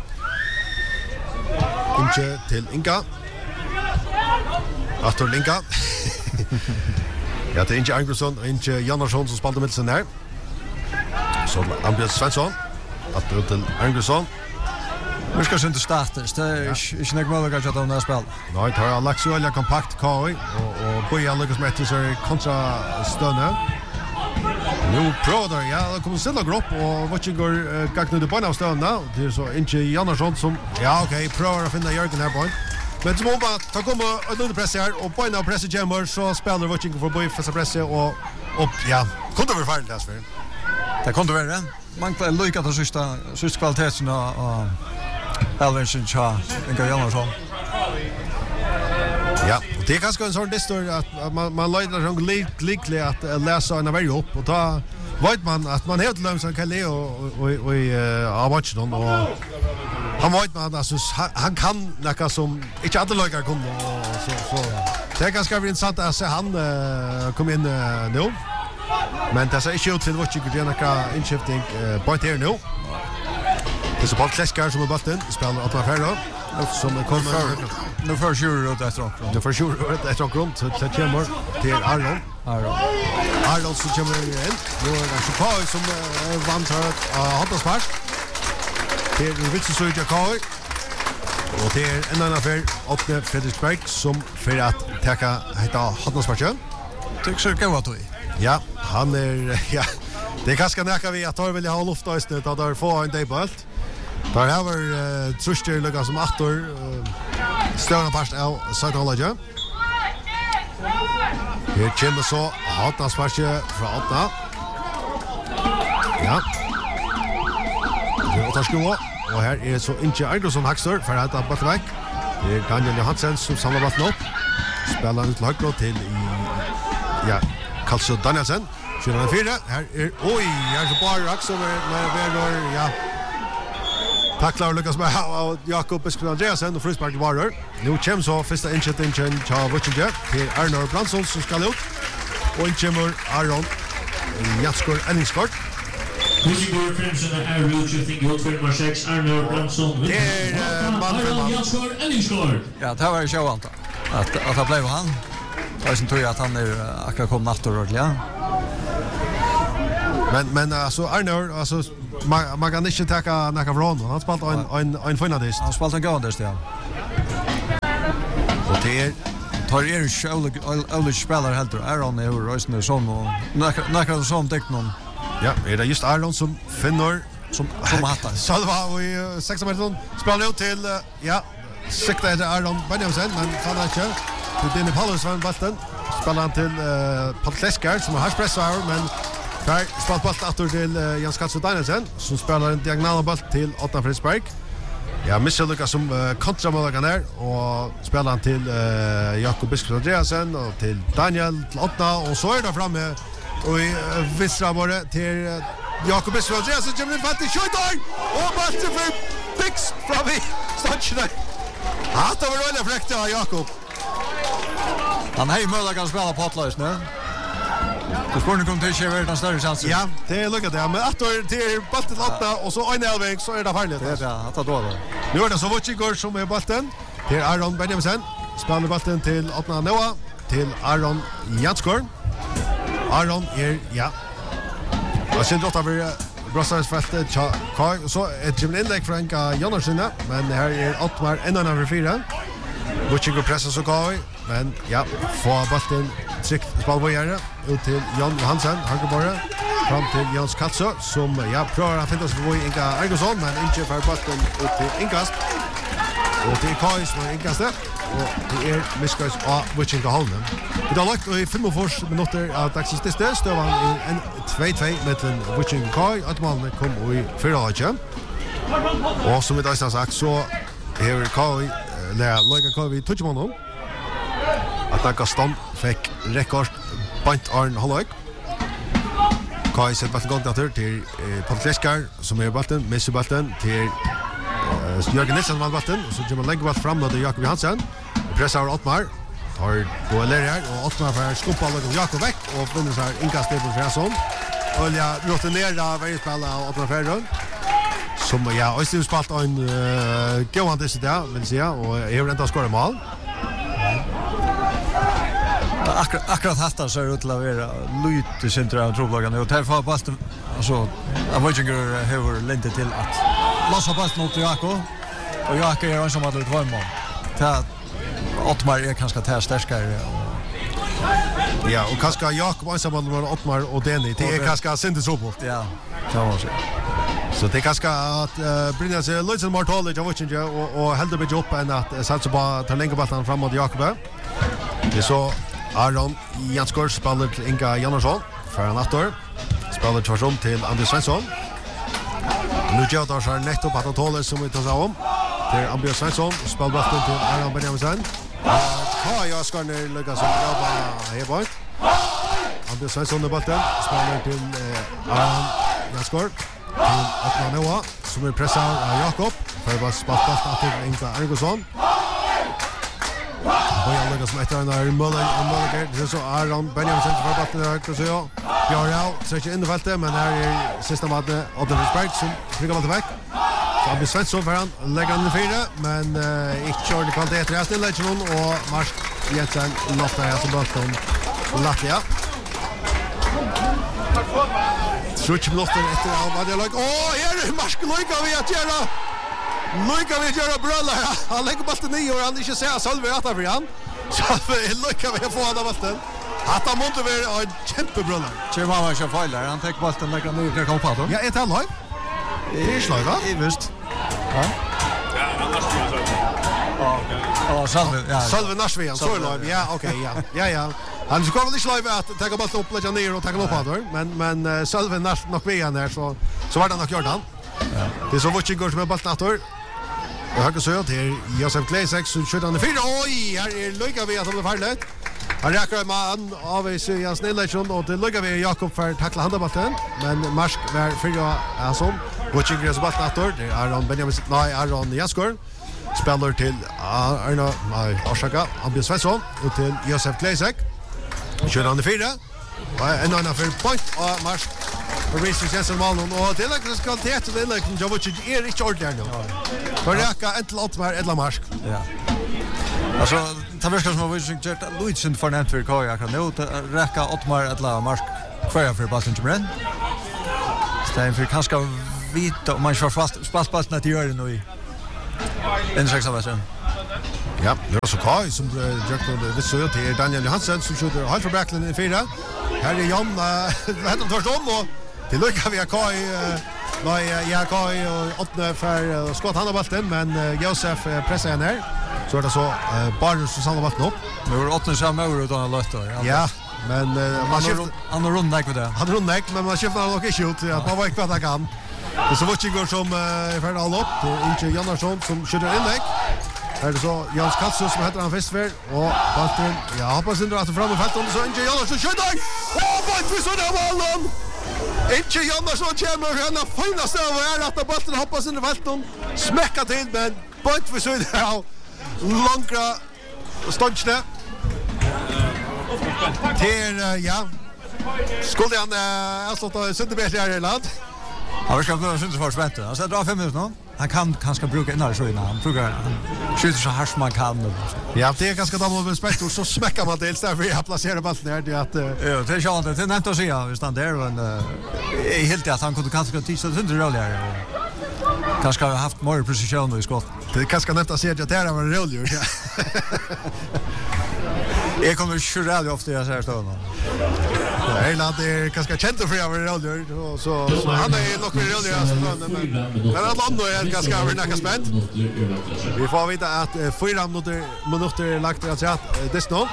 Inka till Inka. Arthur Linka. Ja, det är inte Angelsson och inte Jannarsson som spelade Middelsson här. Så Andreas Svensson. Att ut till Angelsson. Nu ska inte starta. Det är inte något möjligt att de har spelat. Nej, det har lagt så jävla kompakt K I och och Boja Lucas med till sig kontra Stunne. Nu Proder, ja, det kommer ställa grupp och vad går gagna det på av Stunne. Det är så inte Jannarsson som ja, okej, Proder att finna Jörgen här på. Men som om att ta komma ett under press här och på en av presset jammer så spelar Watching för boy för pressa och upp ja kunde vara farligt där för. Det kunde vara det. Man kan lycka att sista sista kvaliteten och Elvinson cha en gång så. Ja, och det är kanske en sån distor att man man lägger någon likligt att läsa en varje upp och ta vet man att man helt lömsa kan Leo och och i Avachdon och han vet man alltså han kan näka som inte alla lagar kommer och så så det är ganska intressant att se han uh, kom in uh, nu men det är inte ut till vad jag gör näka inskifting uh, point här nu det är så Paul Kleskar som är bollen spelar att man färdig som kommer nu för sure ut efter också nu för sure ut efter också så det kommer till Arnold Arnold Arnold som kommer in nu är det så Paul som vann för Hantaspark. Det är Vitsen Söja Kai. Och det är en annan affär Åtne Fredriksberg som för att täcka heta Hantasparken. Tycker jag att du. Ja, han är ja. Det är ganska näka vi att tar vill ha luft och snö där får en debut. Där har vi Truster Lucas som åttor stöna past av Söderlöja. Det kommer så Hantasparken från Åtna. Ja. Och tar skruva. Och här är så inte Angelsson Haxtor för att ha Baltvik. Det är Daniel Johansen som samlar bollen upp. Spelar ut till höger till i ja, Karlsson Danielsen. tjugo fyra. Här är oj, här så bara Axel med med ja. Tacklar Lucas med Jakob Biskop Andreasen och frispark varor. Nu kommer så första inskjutning till Watchinger till Arnor Brandsson som ska ut. Och inkommer Aron Jatskor Enningskort. Watchinger Crimson är route shifting goal för nummer sex Arnor Brandsson. Det är Aron Jatskor Enningskort. Ja, det var ju så vant att att det blev han. Jag syns tror att han är akkurat kom nattor ordentligt. Men men alltså Arnor alltså man man kan inte ta några från. Han spelade en en en finalist. Han spelade en gåndest, ja. Och det tar er själv alla spelare helt Aaron är ju rösten som och några som täckt någon. Ja, är det just Aaron som finner som som hattar. Salva och i sex minuter spelar ut till ja, sikta är Aaron Benjamin men fan inte. Det är den Paulus från bollen. Spelar han till Paul Kleskar som har pressar men där spelar bollen åter till Jens Katsu Danielsen som spelar en diagonal boll till Otto Frisberg. Ja, Michel Lucas som uh, kontramålaren där och spelar han till uh, Jakob Biskop Andreasen och till Daniel till Otto och så är det framme och i uh, vänstra bara till uh, Jakob Biskop Andreasen kommer in fast i skjuter och bollen för Bix fram i stanchen. Hata var väl fräckt av Jakob. Han har ju möjlighet att spela på Atlas nu. Så får ni komma till att den större chansen. Ja, det är lyckat det. Men att det är bollen åtta och så en elväg så är det farligt. Det är det, att ta då då. Nu är det så Vucigor som är bollen. Till Aaron Benjamin. Spelar bollen till Otna Noah. Till Aaron Janskor. Aaron är, ja. Och sen då tar vi Brossarsfältet. Så är det en inlägg från Enka Jonarsen. Men här är Ottmar en och en fyra. Vucigor pressar så går men ja, får bollen tryckt spelbojare ut till Jan Johansson, högerborre, fram till Jans Katso som ja, prövar att finna sig på Inga Argosson men inte för bollen ut till inkast. Och det är Kai som är inkastet och det är Miskos av Vucigor Holmen. Det har lagt i fyrtiofem minuter av dagsens sista stövan i en två två mellan Vucigor och Kai att man kom i fyra halvtid. Och som vi då har sagt så är Kai lära Loika Kai vid touchmannen. Att Gaston fick rekord point Arn Holloy. Kai sett bollen gått där till Paul Kleskar som är bollen, missar bollen till Jörgen Nilsson med bollen och så kommer lägga bollen fram till Jakob Johansson. Pressar Ottmar. Tar dueller här och Ottmar får skoppa och Jakob veck och vinner så här inkast på Frässon. Olja rotenerar varje spel av Ottmar Ferron. Som ja, och det spalt en uh, gående så där, vill säga och är ändå skora mål. Akkurat akkurat hattar så ut till att vara lite centralt troblagan och där får bollen alltså Vucigor har längt till att lassa bollen mot Jakob och Jakob är en som har ett mål. Ta Ottmar är kanske tar starkare. Ja, och kanske Jakob ensamma med Ottmar och Denny. Det är kanske syntes uppåt. Ja, kan man säga. Så det är kanske att uh, brinna sig lite mer tåligt av Vucigor och och hålla bit upp än att satsa på ta längre bollen fram mot Jakob. Det är så Aaron Janskor spelar till Inga Jansson för en attor. Spelar tvärtom till Anders Svensson. Nu gör det så nettopp att han tåler som vi tar sig om. Till Anders Svensson spelar bollen till Aaron Benjamin. Ja, jag ska ner lägga så jobba här bort. Anders Svensson med bollen spelar till Aaron Janskor. Till Otto Noah som är pressad av Jakob. För att spela bollen till Inga Argosson. Och jag lägger som ett av när Muller och Muller det är så Aaron Benjamin som får bollen högt så ja. Ja, ja, så är in i fältet men här är sista matchen Otto Frisberg som flyger bollen väck. Så Anders Svensson för han lägger den i fyra men uh, inte kör det kvalitet resten i lägen och Mars Jensen låter här som bollen Latvia. Switch minuter efter av vad det lag. Åh, här är Mars Loika vi att göra. Loika vi göra brölla. Han lägger bollen nio och han inte säger Salve att för han. Så Loika vi får han bollen. Att han måste vara en jättebrölla. Kör man kör fel där. Han tar bollen lägger ner till Kopato. Ja, ett halvår. Det är slöva. I visst. Ja. Ja, annars skulle jag Ja, ja, Salve. Ja. Salve Narsvian. Så är ja, okej, ja. Ja, ja. Han ska väl inte slöva att ta bollen upp lägga ner och ta den upp här, men men uh, Salve Nars nog vi han där så så var det nog gjort han. Ja. Det är så Vucigor som är bollen åter. Och höger så till Josef Klesek som skjuter den fyra. Oj, här är Loika vi att det blir farligt. Han räcker man av i Jens Nilsson och det Loika vi Jakob för tackla handbollen, men Marsk var fyra alltså. Vucigor så bollen åter. Det är Aaron Benjamin nej Aaron Janskor. Spelar till Arna nej Orsaka Anders Svensson och till Josef Klesek. Kör han i fyra. Och en annan för point och Marsk och Reese Jensen Malmon och det är kvalitet och det är liksom Jovic är inte ordentligt nu. För räcka ett låt mer ett Marsk. Ja. Alltså det verkar som att vi skulle göra Luitsen för nämnt för Kaja kan nu räcka Ottmar ett Marsk kvar för Boston Jimren. Stein för kanske vita om man får fast spaltballen till göra nu i. En sexa väsen. Ja, det är så Kai som Jack det så till Daniel Johansson som skjuter halv för backlinen i fyra. Här är Jan heter först om och till lycka vi har Kai nej ja Kai och åtta för skott han har bollen men Josef pressar ner. Så är det så bara så samlar bollen upp. Nu är åtta samma över utan att löta. Ja, men man skiftar han har runda med det. Han har runda men man skiftar nog inte ut att man vet vad han kan. Det så vad går som är färdig all upp. Det är inte Jannarsson som skjuter inlägg. Här är det så Jans Katsus som heter han festfär och bollen ja hoppas inte att det fram och fältet så inte Jannarsson skjuter. Åh vad vi så där bollen. Inte Jannarsson kommer han har finaste av är att bollen hoppas in i fältet. Smäcka till men bollen vi så där. Långra ståndsne. Till ja. Skulle han alltså ta Sunderberg här i land. Han ska bli syns för spänt. Han ska dra fem minuter nu. Han kan kanske bruka innan så innan. Han brukar skjuta så hårt man kan. Ja, det är ganska damm med spett och så smäcker man dels där för jag placerar bollen där det att ja, det är skönt. Det är nätt att se vi står där men är helt att han kunde kanske tisa det roligare. Kanske har haft mer precision i skott. Det kanske nätt att se att det där var roligare. Jag kommer köra aldrig ofta jag säger så. Erland är ganska känd för att vara roligare så så han är nog roligare men men alla andra är ganska övernacka spänt. Vi får veta att fyra minuter minuter lagt att säga det nu.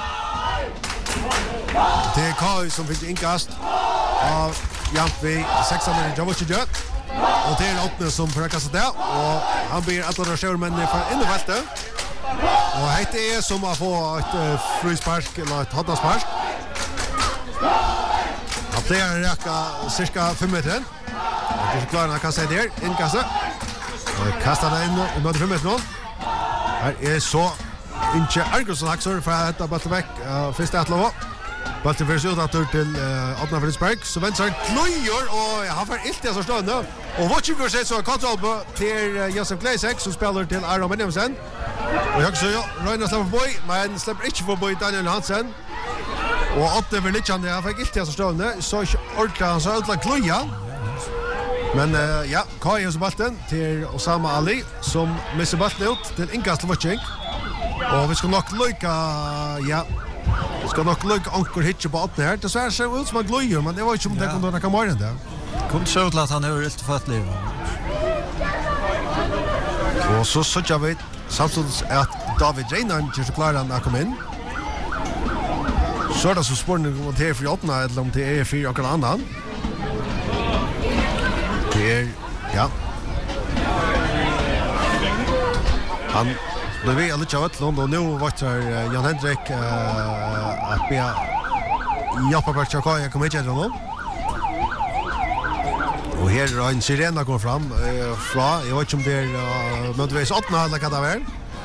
Det är Kai som fick inkast av Jampi sex minuter Javochic. Och det är åtta som försöker sig där och han blir att dra kör men för in i fältet. Och det är som att få ett frispark eller ett hottaspark. Han plejer räcka cirka fem meter. Det är klart han kan säga där, inkastet. Och kastar den in i mot fem meter nu. Här är så inte Argosson Haxor för att ta bollen väck. Första att lova. Bollen förs ut att till Adnan Frisberg. Så vänster klöjer och han får inte så stående. Och vad tycker du så kontroll på till Josef Gleisek som spelar till Aron Benjamin. Och jag så Ragnar släpper boy, men släpper inte för boy Daniel Hansen. Och åtta vill inte han det. Han fick inte så stående. Så orkar han så utla klöja. Men uh, ja, Kai har bollen till Osama Ali som missar bollen ut till inkast till Watching. Och vi ska nog lycka ja. Vi ska nog lycka ankor hitcha på åtta här. Det så här ser ut som en glöjer, men det var inte om det kunde kan vara det. Kom så ut att han har helt fått liv. Och så så jag vet samtidigt att David Reiner inte så klar att komma in. Så är det så spårning om det är för åtta eller om det är för någon annan. Det är, ja. Han, det vet jag lite av ett land och nu vaktar Jan Henrik uh, att be hjälpa på Tjaka, jag kommer inte till honom. Och här är en sirena går fram uh, fra, jag vet inte om det är uh, möjligtvis åttna eller vad det är.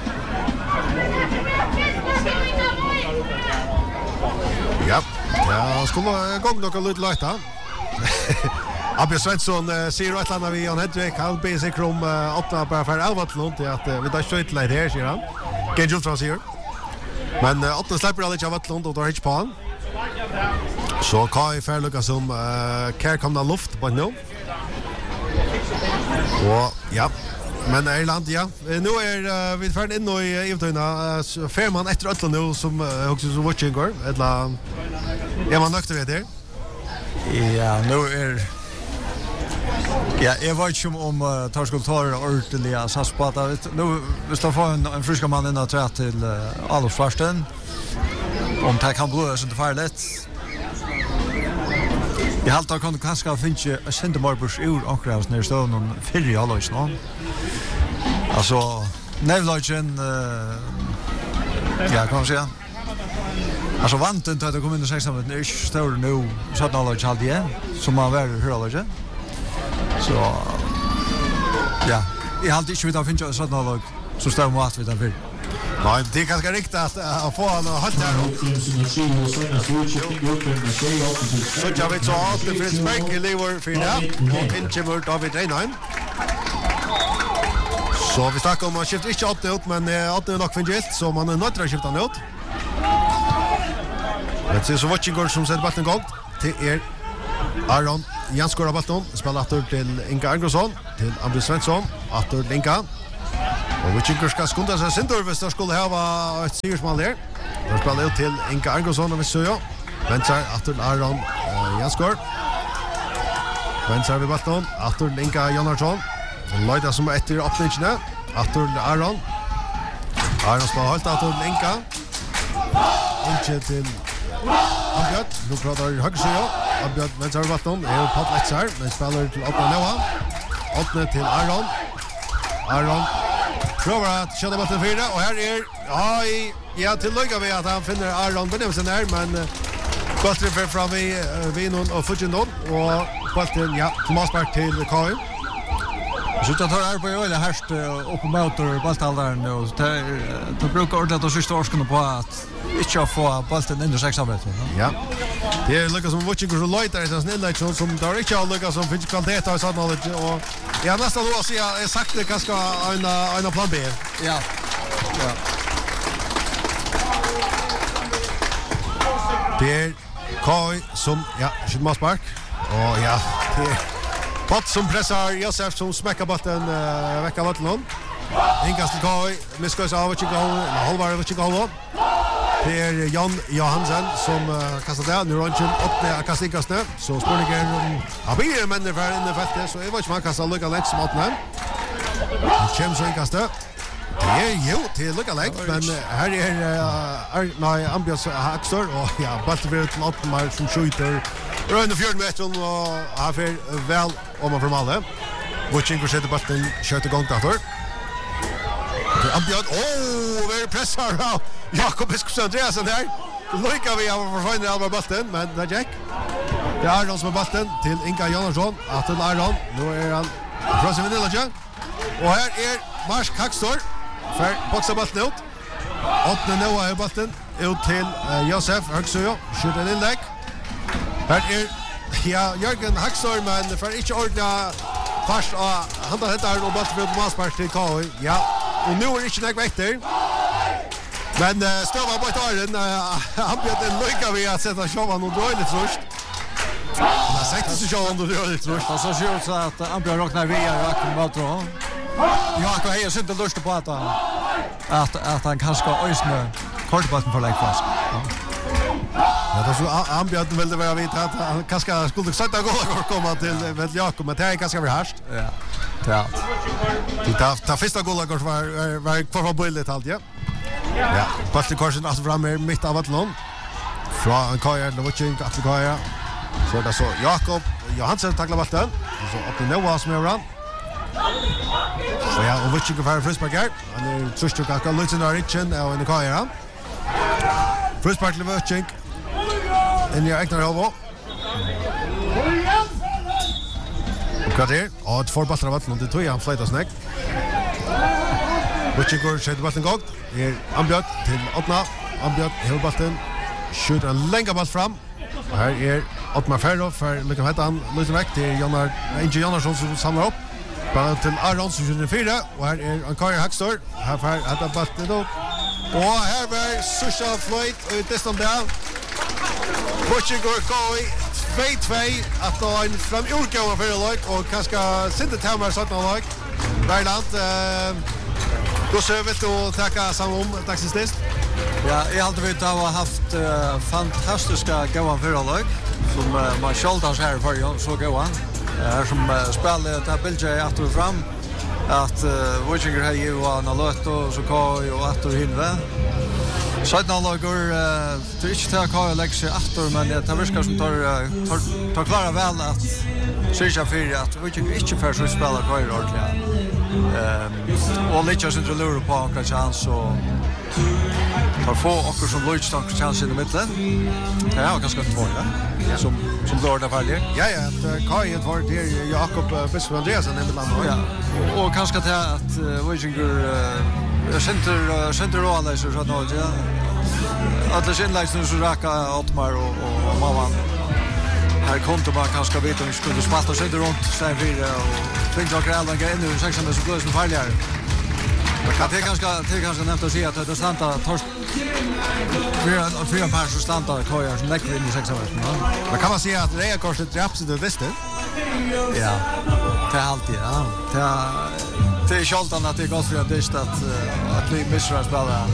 Ja, jag skulle gå något lite lite. Abbe Svensson uh, säger att han vi Jan Henrik han ber sig om uh, åtta bara för Alvatlund till att uh, vi tar skjut lite här säger han. Genjul från sig. Men uh, åtta släpper alla Alvatlund och tar inte på han. Så Kai för lucka som uh, kär kommer luft på nu. Och ja, men Erland ja, nu är uh, vi färdig in i Evtøyna uh, Färman efter åtta nu som uh, också så watching går eller är man nöjd med det? Ja, nu är ja, jag vet inte om uh, tar skulle ta ordentliga saspata. Nu vi står för en, en friska man in att träna till uh, Alf Farsten. Om det kan bli så det farligt. Jag haltar kan kanske finna en centimeter ur ankras när står någon fyrre halvårs någon. Alltså Nevlagen uh, ja, kan man säga. Alltså vanten att det kommer in i sex minuter är stor nu så att knowledge hade igen som man väl hör alltså. Så ja, jag hade inte vill finna så att knowledge så står man att vi där vill. Nej, det är ganska riktigt att uh, få han och halt där. Så jag vet så att det finns mycket lever för det. Och inte mot David Reiner. Så vi snackar om att skifta inte åt ut men åt det nog finns så man är nöjd att skifta ut. Det ser så watching går som sätter bollen igång till er Aron Jans skorar bollen, spelar åter till Inga Arngosson, till Ambjörn Svensson, åter till Inga. Och Witchinger ska skunda sig sin dörr, hvis de skulle ha ett sigersmål här. De spelar ut till Inga Arngosson och vi söjer. Väntar åter till Aron uh, Janskor. Väntar vid bollen, åter till Inga Jonnarsson. Leida som är efter öppningen, åter till Aron. Aron spelar halt åter till Inga. Inte till Ambjörn, nu pratar höger sida. Ambjörn väntar vid bollen, är på plats här, men spelar till Otne Noah. Otne till Aron. Aron prövar att köra bollen fyra och här är ja i ja till lycka vi att han finner Aron Benjamin där men bollen för fram vi vi någon och Fujindon och bollen ja Maspark till Kai. Så det tar på öle härst upp motor bolthållaren och det det brukar ordentligt att sista årskunna på att inte få bollen in i sex meter. Ja. Det är Lucas som watching så light där är sån inlägg som där inte all Lucas som finns kvalitet och sånt och ja nästan då så jag sagt det kanske en en plan B. Ja. Ja. Det är Kai som ja, skjut Maspark och ja, det är Pat som pressar Josef som smäcker bollen uh, vecka bollen. Ingas till Kai, misslyckas av att gå, halvar av att gå. Det är Jan Johansen som uh, kastar där. Nu runt upp med Akastikasne. Så spårningen har blivit människor för inne fältet så det var inte man kastar lucka lätt som åt den. James Ingaste. Det är ju till lucka lätt men här är uh, nej Ambjörn Hackstor och ja, bollen till Ottmar som skjuter runt fjärde metern och har för väl om man från alla. Witchinger sätter bollen skjuter igång där. Ambjörn, åh, vi pressar av Jakob Biskopsson Andreasen här. Lycka vi av att försvinna Alvar bollen, men det är Jack. Det är Aron som är bollen till Inga Jonnarsson. Att till Aron, nu är han från sin vinnilage. Och här är Mars Kakstor för boxa bollen ut. Åttne Noah är bollen ut till uh, Josef Högsöja. Skjuter en inlägg. Här är ja, Jörgen Hackstor, men för inte ordna fast och han tar detta och bollen för Maspark till K I. Ja, och nu är det inte näck väkter. Men uh, stövar på ett åren, uh, han bjöd en lycka vid att sätta Sjövan och dra lite tröst. Han har sagt sig Sjövan och dra lite tröst. Och så ser det ut så att Ambjörn råknar via Jakob Maltro. Jakob har ju inte lust på att, att, att han kanske ska ösna kortbatten för läggfast. Ja. Ja, då så Ambjörn ville vara vid att han kanske skulle sätta goda och komma till väl Jakob, men det är ganska förhärst. Ja, ja. Det tar, tar första goda var, var, var kvar från bildet allt, ja. Ja, Pastor Korsen alltså fram med mitt av Atlon. Från Kaja Lovching att Kaja. Så där så Jakob Johansson tacklar bollen. Så upp till Noah som är ran. Så ja, och Lovching för frisparkar. Han är trust att kan lutsa ner richen och in Kaja. Frispark Lovching. En jag ägnar över. Och det och ett förbattra vatten det tog han flytta snack. Witchinger skjuter bollen gått. Är Ambjörn till Ottna. Ambjörn hela bollen. Skjuter en länga boll fram. Och här är Ottmar Ferro för lycka heta han lite väck till Jonar Inge Jonnarsson som samlar upp. Bollen till Aron som skjuter fyra och här är Ankari Hackstor. Här för att bollen då. Och här var Susha Floyd ut destom där. Witchinger går i två två att då en fram urgåva för lag och kanske sitta tamar sånt lag. Värland eh då så vill du tacka samom taxistist. Ja, jag har alltid ha haft uh, fantastiska goda förlag som uh, man skjuldar här för så goda. Här som uh, spelar det bilder att fram att uh, Witchinger har ju en alert och så kan ju att hinna. Sådana lagar uh, det är inte att ha läxa åter men det tar viskar som tar tar, tar klara väl att syrja för att Witchinger inte för så spela kvar ordentligt. Ehm och lite så det lurar på en chans och tar få och som Lloyd en chans i mitten. Ja, ganska två ja. Som som lördag varje. Ja ja, Kai ett var det Jakob Biskopsson Andreasen i land. Ja. Och kanske det att Witchinger center center alla så så då ja. Att det känns liksom så raka Ottmar och och mamman. Här konto man kanske vet om vi skulle spalta sig runt sen vidare och tänkte jag grälla igen nu sex med så plus med fälgar. Men det är ganska det är ganska nämnt att se att det stanta torst fyra fyra par så stanta kojar som läcker in i sex med. Man kan man säga att det är kanske det absolut bästa. Ja, det är alltid, ja. Det är, det är kjoltan att det är gott för att det är att, att vi missar att spela.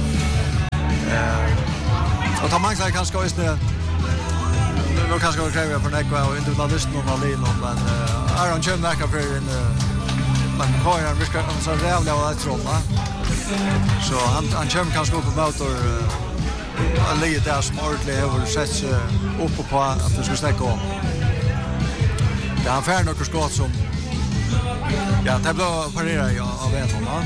Eh, och ta manglar kanske också det. Nu kanske vi kräver för Nekva och individualisten och Malin, men uh, Aron kör näka för en men Kajan vi ska så rävla och ett rolla. Så han han kör kanske upp på motor uh, lägger där smartly över sätts uh, upp på att det ska snacka om. Det han färd några skott som ja, det blir parera ja av en man.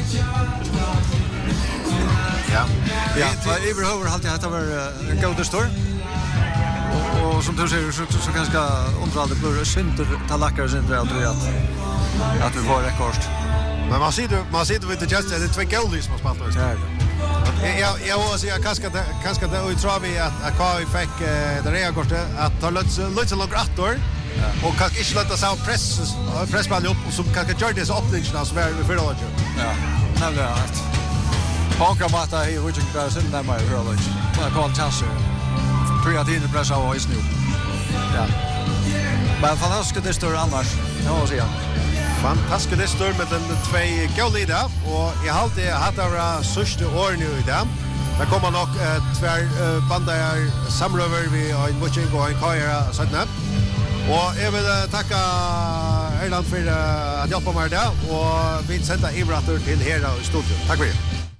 Ja. Ja, i överhuvud har det varit en god start. Och som du säger så, så ganska underhållande blir det synder talackare synder att att att vi får rekord. Men man ser man ser vid det just det två goalies som har spelat. Ja. Jag jag var så jag kanske kanske det och tror vi att att Kai fick det rekordet att ta lite lite långt åter. Och kanske inte låta sig press pressball upp och som kanske gör det så öppningen så vi för då. Ja. Nej det. Pankra mata i Richard Grass in där med Hurley. Vad kan chanser? Tror att det pressa och is nu. Ja. Men fantastiskt det står annars. Ja, så ja. Fantastiskt det står med den två goalida och jag har alltid haft några sista år nu i det. Det kommer nog två bandar samröver vi har en watching och en Kaira sådana. Och jag vill tacka Erland för att hjälpa mig där och vi sätter Ibrater till här i studion. Tack för det.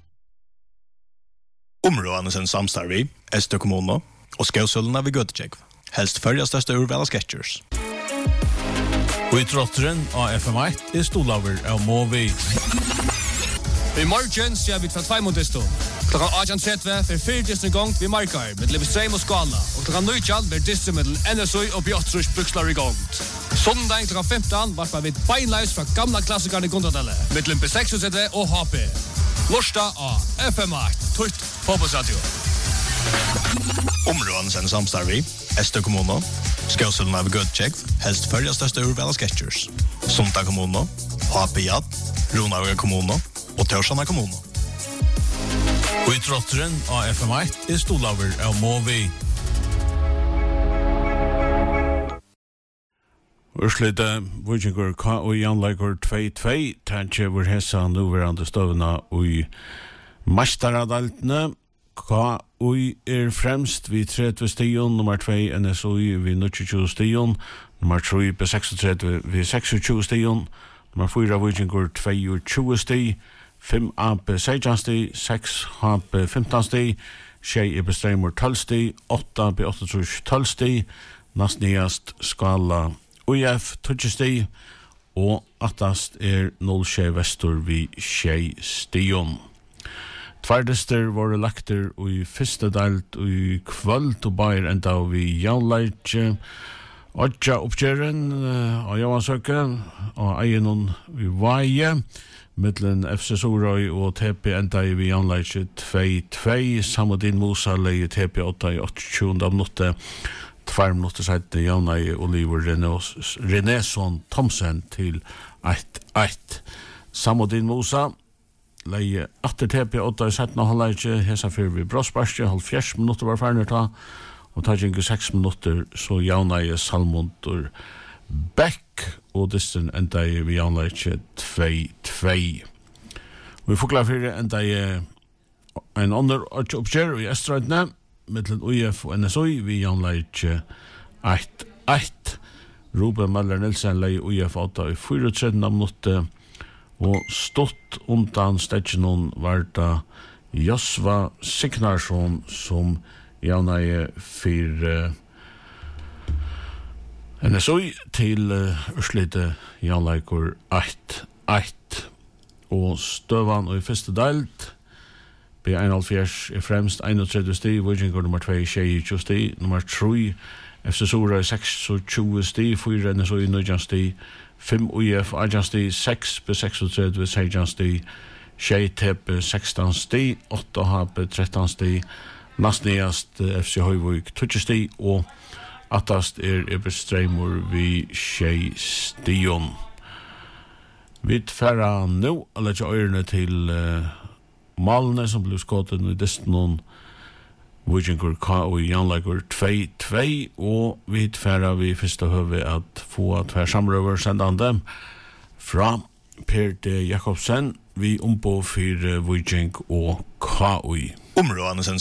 Områdene sen samstarvi, Estö kommuna og Skausølna ved Göteborg. Helst följa största urvala sketchers. Og i trotteren av F M ett er stolaver av Movi. I morgen ser vi fra Tveimondisto. Klokkan atten tretti for fyrtidsen gang vi markar med Levestrøm og Skala. Og klokkan nøytjall blir disse med N S I og Bjottrus bukslar i gang. Sondag klokkan femton varpar vi beinleis fra gamla klassikerne i Gondadelle. Med Limpe seksogtretive og H P. Lorsta av F M ett, Tøyt Fotballradio. Områdene sen samstarvi, Estö kommuna, Skausølna ved Göteborg, helst följa största urvala sketchers. Sondag kommuna, H P J, Ronaga kommuna og Tørsana kommuna. Og i trotteren av F M ett er stolaver av Movi. Urslita Vikingur K og Jan Leikur två två tantje var hessa nuverande støvna i Mastaradaltne. K og er fremst vi tretti stion, nummer två N S I vi tjueåtte stion, nummer tre på treksogtretive vi tjueseks stion, nummer fyra Vikingur tjueto stion, fem A på seksten stion, seks H på femten stion, seks på Streimur tolv stion, åtta på åttiåtte tolv stion, nast nyast Skala O F tjueto stig, og attast er null sju vestur vi sju stion. Tvardester var lakter i fyrste delt i kvöld og bare enda vi jaunleitje. Odja oppgjøren av Johansøke og eienon vi vaie. Mittlen F C Sorøy og T P enda vi jaunleitje två två. Samodin Musa leie T P åtta i åttiotjuende minutter. Tvær minutter siden Janai Oliver Renesson Thomsen til ett ett. Samodin Musa leie atter T P åtta i sytten og halvleitje. Hesa fyrir vi Brosbarsje, halvfjerds minutter var ferdig ta. Og ta ikke seks minutter så Janai Salmondur Beck og disten enda i vi Janleitje två två. Vi får klare fyrir enda i en annen oppgjør i Estradne. Mittlen O F og N S I vi Janleitje ett ett. Ruben Møller Nilsen leie O F åtta i fyrtrettiende minutter. Og stått undan stetjenon var det Josva Signarsson som Janleie for N S I til Urslite Janleikur ett ett. Og støvan og i første delt B einoghalvfjerds er fremst einogtretti stig, Vikingur nummer två tjueto stig, nummer tre F C Sorøy seksogtjúgu stig, fire N S I nítjan stig, fem O F átjan stig, seks på seksogtretive sexton stig, seks T P sekstan stig, åtta H P trettan stig, nast nyast F C Høyvik tjueto stig, og attast er Ebbe Streimur vi seks stion. Vi færra nå, eller ikke øyrene til uh, Malne som blev skottet i desten Vikingur K O I Janleikur två två og vi tverra vi fyrsta høve at få tver samrøver sendande fra Per D. Jakobsen vi ombå for Viking og K O I. Områdene